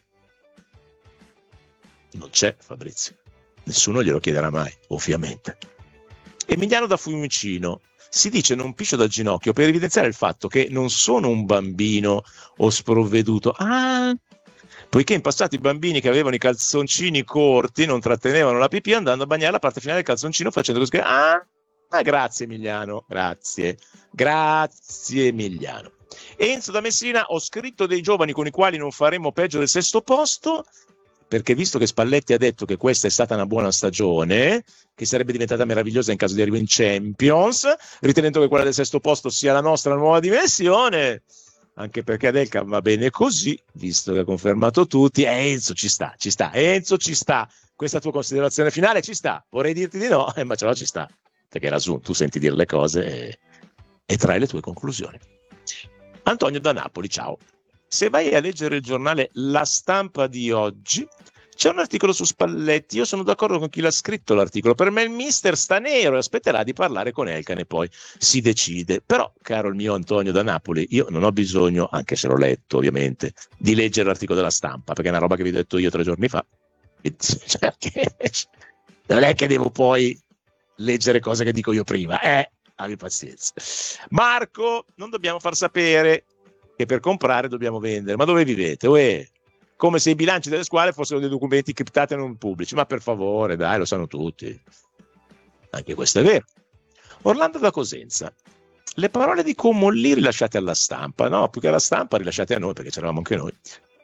Non c'è, Fabrizio. Nessuno glielo chiederà mai, ovviamente. Emiliano da Fiumicino. Si dice non piscio dal ginocchio per evidenziare il fatto che non sono un bambino o sprovveduto. Ah, poiché in passato i bambini che avevano i calzoncini corti non trattenevano la pipì andando a bagnare la parte finale del calzoncino facendo così. Ah, ah grazie Emiliano, grazie. Grazie Emiliano. Enzo da Messina, ho scritto dei giovani con i quali non faremo peggio del sesto posto, perché visto che Spalletti ha detto che questa è stata una buona stagione, che sarebbe diventata meravigliosa in caso di arrivo in Champions, ritenendo che quella del sesto posto sia la nostra nuova dimensione, anche perché Adelka va bene così, visto che ha confermato tutti. Eh, Enzo ci sta, ci sta, Enzo ci sta, questa tua considerazione finale ci sta, vorrei dirti di no, eh, ma ce l'ho, ci sta, perché lassù tu senti dire le cose e, e trai le tue conclusioni. Antonio da Napoli, ciao. Se vai a leggere il giornale La Stampa di oggi, c'è un articolo su Spalletti. Io sono d'accordo con chi l'ha scritto l'articolo. Per me il mister sta nero e aspetterà di parlare con Elkann e poi si decide. Però, caro il mio Antonio da Napoli, io non ho bisogno, anche se l'ho letto ovviamente, di leggere l'articolo della Stampa, perché è una roba che vi ho detto io tre giorni fa. Cioè, non è che devo poi leggere cose che dico io prima. Eh, abbi pazienza. Marco, non dobbiamo far sapere che per comprare dobbiamo vendere. Ma dove vivete? Uè, come se i bilanci delle squadre fossero dei documenti criptati e non pubblici. Ma per favore, dai, lo sanno tutti. Anche questo è vero. Orlando da Cosenza. Le parole di Comolli rilasciate alla Stampa, no, più che alla Stampa rilasciate a noi, perché c'eravamo anche noi,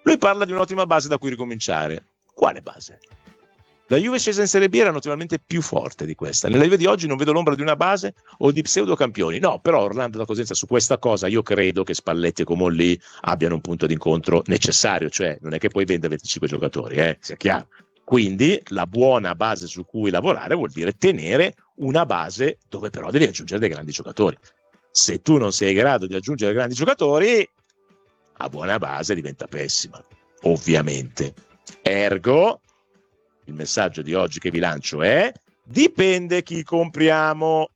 Lui parla di un'ottima base da cui ricominciare. Quale base? La Juve scesa in Serie B era notevolmente più forte di questa. Nella Juve di oggi non vedo l'ombra di una base o di pseudocampioni. No, però Orlando da Cosenza su questa cosa io credo che Spalletti e Comolli abbiano un punto d'incontro necessario, cioè non è che puoi vendere venticinque giocatori, eh, sia chiaro. Quindi la buona base su cui lavorare vuol dire tenere una base dove però devi aggiungere dei grandi giocatori. Se tu non sei in grado di aggiungere grandi giocatori, la buona base diventa pessima, ovviamente. Ergo, il messaggio di oggi che vi lancio è: dipende chi compriamo.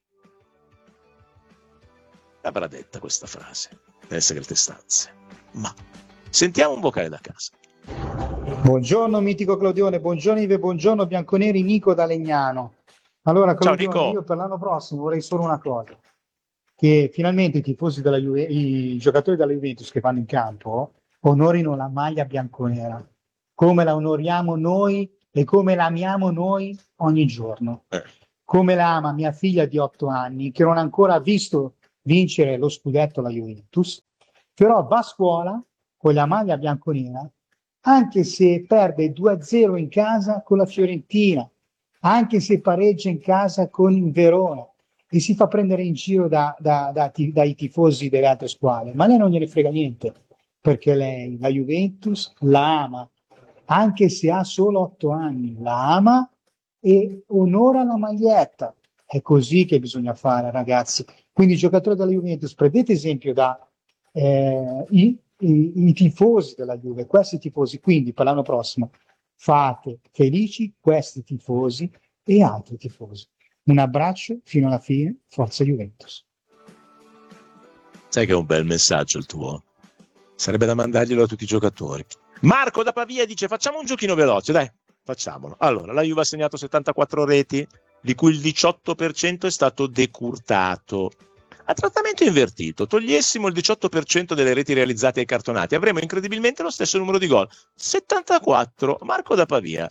L'avrà detta questa frase nelle segrete stanze, ma sentiamo un vocale da casa. Buongiorno mitico Claudione, buongiorno Ive, buongiorno bianconeri, Nico da Legnano. Allora Claudione, Ciao, Nico. io per l'anno prossimo vorrei solo una cosa, che finalmente i tifosi della Juve, i giocatori della Juventus che vanno in campo onorino la maglia bianconera, come la onoriamo noi e come la amiamo noi ogni giorno. Eh. Come la ama mia figlia di otto anni, che non ha ancora visto vincere lo scudetto la Juventus, però va a scuola con la maglia bianconera, anche se perde due a zero in casa con la Fiorentina, anche se pareggia in casa con il Verona e si fa prendere in giro da, da, da, dai tifosi delle altre squadre, ma lei non gliene frega niente, perché lei la Juventus la ama, anche se ha solo otto anni, la ama e onora la maglietta. È così che bisogna fare, ragazzi. Quindi giocatori della Juventus, prendete esempio da eh, i, i, i tifosi della Juve, questi tifosi. Quindi per l'anno prossimo fate felici questi tifosi e altri tifosi. Un abbraccio fino alla fine, forza Juventus. Sai che è un bel messaggio il tuo? Sarebbe da mandarglielo a tutti i giocatori. Marco da Pavia dice: facciamo un giochino veloce, dai, facciamolo. Allora, la Juve ha segnato settantaquattro reti, di cui il diciotto per cento è stato decurtato. A trattamento invertito, togliessimo il diciotto per cento delle reti realizzate ai cartonati, avremo incredibilmente lo stesso numero di gol, settantaquattro. Marco da Pavia.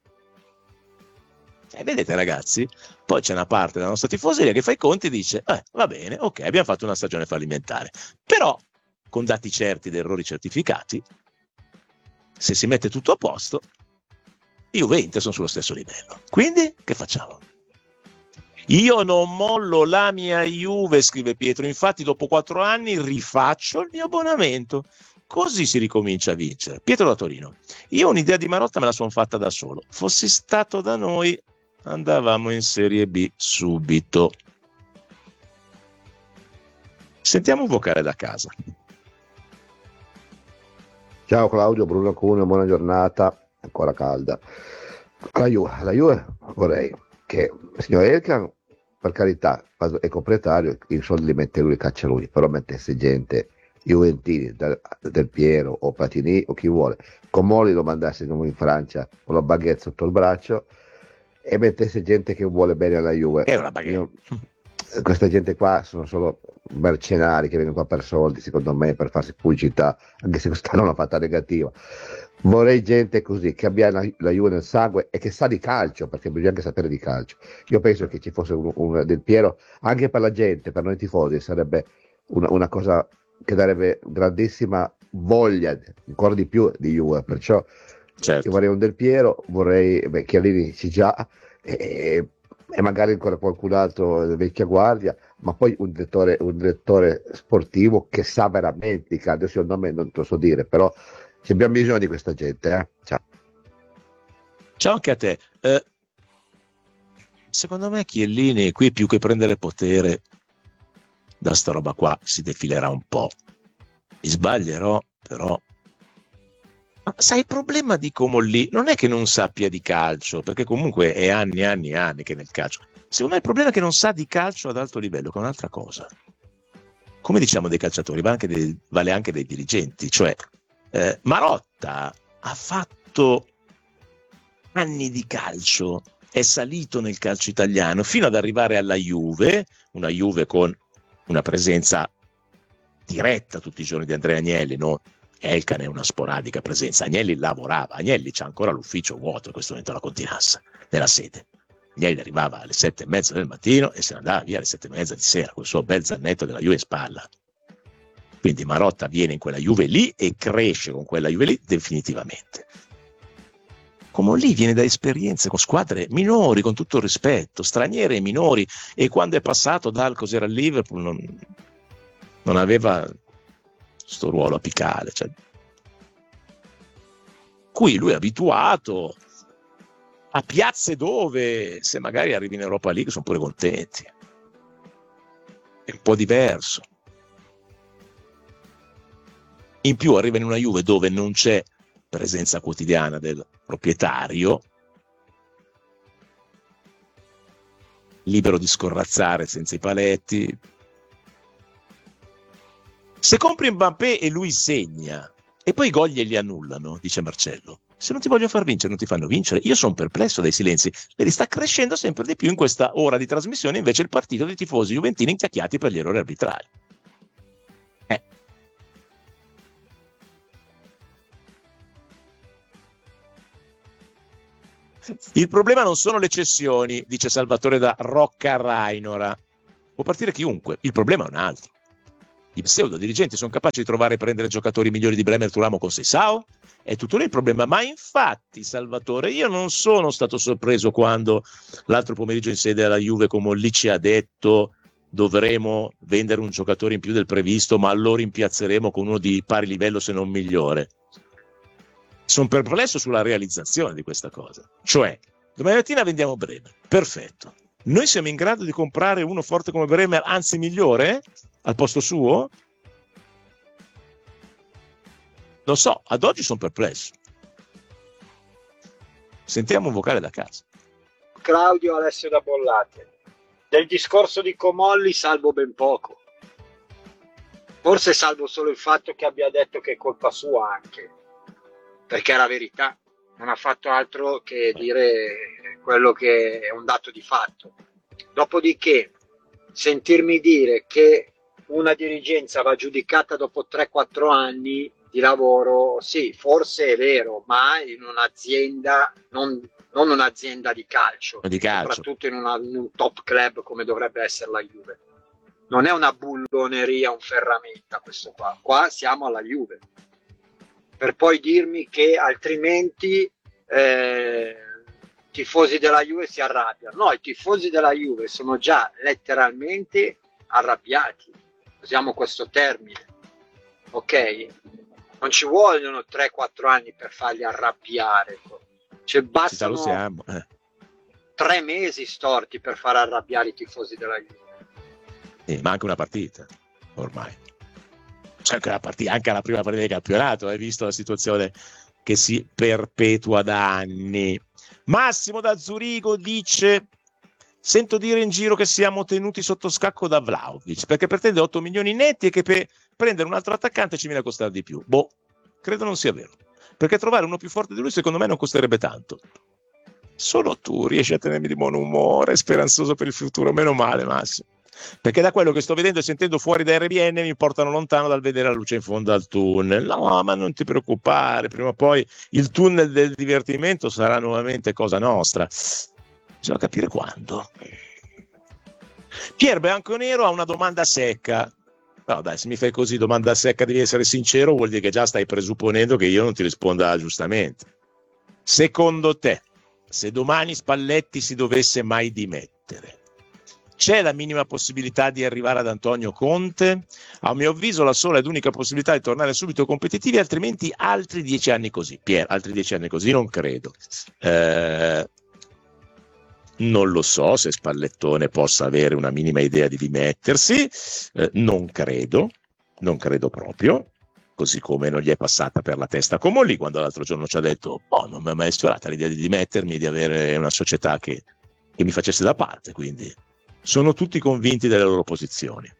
E vedete ragazzi, poi c'è una parte della nostra tifoseria che fa i conti e dice: eh, va bene, ok, abbiamo fatto una stagione fallimentare, però con dati certi ed errori certificati, se si mette tutto a posto, Juve e Inter sono sullo stesso livello. Quindi che facciamo? Io non mollo la mia Juve, scrive Pietro, infatti dopo quattro anni rifaccio il mio abbonamento, così si ricomincia a vincere. Pietro da Torino: io un'idea di Marotta me la sono fatta da solo, fossi stato da noi andavamo in Serie B subito. Sentiamo un vocale da casa. Ciao Claudio, Bruno Cuneo, buona giornata, ancora calda. La Juve, la Juve vorrei che il signor Elkan, per carità, è proprietario, i soldi li mette lui, caccia lui, però mettesse gente juventini, del, del Piero o Platini o chi vuole, Comoli lo mandasse in Francia con la baguette sotto il braccio e mettesse gente che vuole bene alla Juve. È una baguette. Io, questa gente qua sono solo mercenari che vengono qua per soldi, secondo me, per farsi pubblicità, anche se quest'anno l'ha fatta negativa. Vorrei gente così, che abbia la, la Juve nel sangue e che sa di calcio, perché bisogna anche sapere di calcio. Io penso che ci fosse un, un Del Piero, anche per la gente, per noi tifosi, sarebbe una, una cosa che darebbe grandissima voglia, ancora di più, di Juve. Perciò certo. Io vorrei un Del Piero, vorrei, beh, Chiellini ci già, e, e magari ancora qualcun altro di vecchia guardia, ma poi un direttore, un direttore sportivo che sa veramente di calcio. Secondo me non te lo so dire, però ci abbiamo bisogno di questa gente. Eh? Ciao. Ciao anche a te. Eh, secondo me Chiellini qui più che prendere potere da sta roba qua si defilerà un po'. Mi sbaglierò, però. Ma sai, il problema di Comolli non è che non sappia di calcio, perché comunque è anni e anni e anni che è nel calcio. Secondo me il problema è che non sa di calcio ad alto livello, che è un'altra cosa. Come diciamo dei calciatori, vale anche dei, vale anche dei dirigenti. Cioè, eh, Marotta ha fatto anni di calcio, è salito nel calcio italiano fino ad arrivare alla Juve, una Juve con una presenza diretta tutti i giorni di Andrea Agnelli, no? Elkan è una sporadica presenza. Agnelli lavorava, Agnelli c'ha ancora l'ufficio vuoto in questo momento alla Continassa, nella sede. Agnelli arrivava alle sette e mezza del mattino e se ne andava via alle sette e mezza di sera con il suo bel zannetto della Juve in spalla. Quindi Marotta viene in quella Juve lì e cresce con quella Juve lì definitivamente. Comolli viene da esperienze con squadre minori, con tutto il rispetto, straniere e minori, e quando è passato dal cos'era il Liverpool non, non aveva sto ruolo apicale. Cioè. Qui lui è abituato a piazze dove, se magari arrivi in Europa League, sono pure contenti. È un po' diverso. In più arriva in una Juve dove non c'è presenza quotidiana del proprietario, libero di scorrazzare senza i paletti. Se compri Mbappé e lui segna e poi i gol glieli annullano, dice Marcello, se non ti voglio far vincere non ti fanno vincere. Io sono perplesso dai silenzi. Vedi, sta crescendo sempre di più in questa ora di trasmissione invece il partito dei tifosi juventini inchiacchiati per gli errori arbitrali. Eh. Il problema non sono le cessioni, dice Salvatore da Rocca Rainora. Può partire chiunque, il problema è un altro. I pseudo dirigenti sono capaci di trovare e prendere giocatori migliori di Bremer, Turamo con Seisao? È tutto lì il problema. Ma infatti, Salvatore, io non sono stato sorpreso quando l'altro pomeriggio in sede alla Juve Comolli ci ha detto dovremo vendere un giocatore in più del previsto, ma lo rimpiazzeremo con uno di pari livello se non migliore. Sono perplesso sulla realizzazione di questa cosa. Cioè, domani mattina vendiamo Bremer, perfetto. Noi siamo in grado di comprare uno forte come Bremer, anzi migliore, al posto suo? Lo so, ad oggi sono perplesso. Sentiamo un vocale da casa. Claudio Alessio da Bollate. Del discorso di Comolli salvo ben poco. Forse salvo solo il fatto che abbia detto che è colpa sua anche. Perché è la verità, non ha fatto altro che dire quello che è un dato di fatto. Dopodiché, sentirmi dire che una dirigenza va giudicata dopo tre quattro anni di lavoro, sì, forse è vero, ma in un'azienda, non, non un'azienda di calcio, di calcio. soprattutto in, una, in un top club come dovrebbe essere la Juve. Non è una bulloneria, un ferramenta questo qua, qua siamo alla Juve. Per poi dirmi che altrimenti eh, i tifosi della Juve si arrabbiano. No, i tifosi della Juve sono già letteralmente arrabbiati, usiamo questo termine, ok? Non ci vogliono tre quattro anni per farli arrabbiare, cioè bastano eh. tre mesi storti per far arrabbiare i tifosi della Juve. Eh, ma anche una partita, ormai. C'è anche la partita, anche la prima partita del campionato, hai visto la situazione che si perpetua da anni. Massimo da Zurigo dice: sento dire in giro che siamo tenuti sotto scacco da Vlahovic perché pretende otto milioni netti e che per prendere un altro attaccante ci viene a costare di più. Boh, credo non sia vero, perché trovare uno più forte di lui secondo me non costerebbe tanto. Solo tu riesci a tenermi di buon umore, speranzoso per il futuro. Meno male, Massimo, perché da quello che sto vedendo e sentendo fuori da R B N mi portano lontano dal vedere la luce in fondo al tunnel. No, ma non ti preoccupare, prima o poi il tunnel del divertimento sarà nuovamente cosa nostra. Bisogna capire quando. Pier Bianconero ha una domanda secca. No dai, se mi fai così domanda secca devi essere sincero, vuol dire che già stai presupponendo che io non ti risponda giustamente. Secondo te, se domani Spalletti si dovesse mai dimettere, c'è la minima possibilità di arrivare ad Antonio Conte? A mio avviso la sola ed unica possibilità è tornare subito competitivi, altrimenti altri dieci anni così. Pier, altri dieci anni così non credo. Eh, non lo so se Spallettone possa avere una minima idea di dimettersi, eh, non credo, non credo proprio, così come non gli è passata per la testa Comolli quando l'altro giorno ci ha detto oh, non mi è mai sfiorata l'idea di dimettermi, di avere una società che, che mi facesse da parte, quindi sono tutti convinti delle loro posizioni.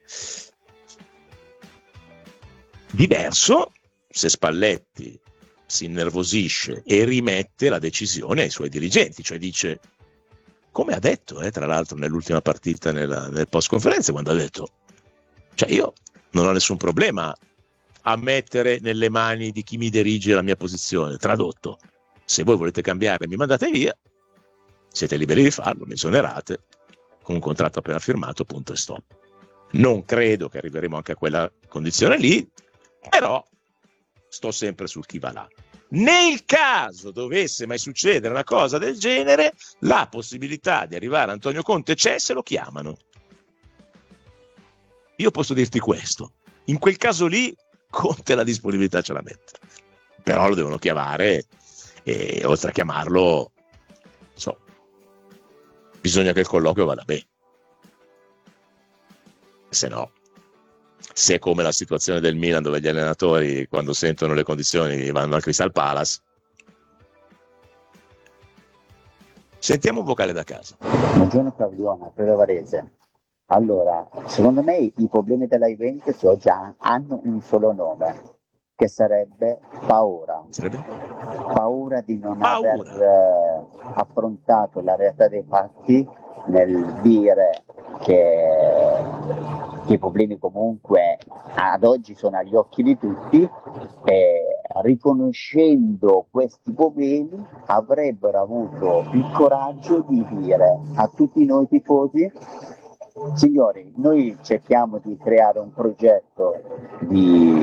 Diverso se Spalletti si innervosisce e rimette la decisione ai suoi dirigenti, cioè dice, come ha detto eh, tra l'altro nell'ultima partita nella, nel post conferenza, quando ha detto cioè io non ho nessun problema a mettere nelle mani di chi mi dirige la mia posizione, tradotto, se voi volete cambiare mi mandate via, siete liberi di farlo, mi esonerate con un contratto appena firmato, punto e stop. Non credo che arriveremo anche a quella condizione lì, però sto sempre sul chi va là. Nel caso dovesse mai succedere una cosa del genere, la possibilità di arrivare a Antonio Conte c'è se lo chiamano. Io posso dirti questo: in quel caso lì Conte la disponibilità ce la mette, però lo devono chiamare e oltre a chiamarlo, so, bisogna che il colloquio vada bene, se no, se è come la situazione del Milan dove gli allenatori quando sentono le condizioni vanno al Crystal Palace. Sentiamo un vocale da casa. Buongiorno Claudiona, Pedro Varese. Allora, secondo me i problemi della Juventus oggi hanno un solo nome, che sarebbe paura. Sarebbe? Paura di non Paura. aver eh, affrontato la realtà dei fatti nel dire che, che i problemi comunque ad oggi sono agli occhi di tutti e riconoscendo questi problemi avrebbero avuto il coraggio di dire a tutti noi tifosi: signori, noi cerchiamo di creare un progetto di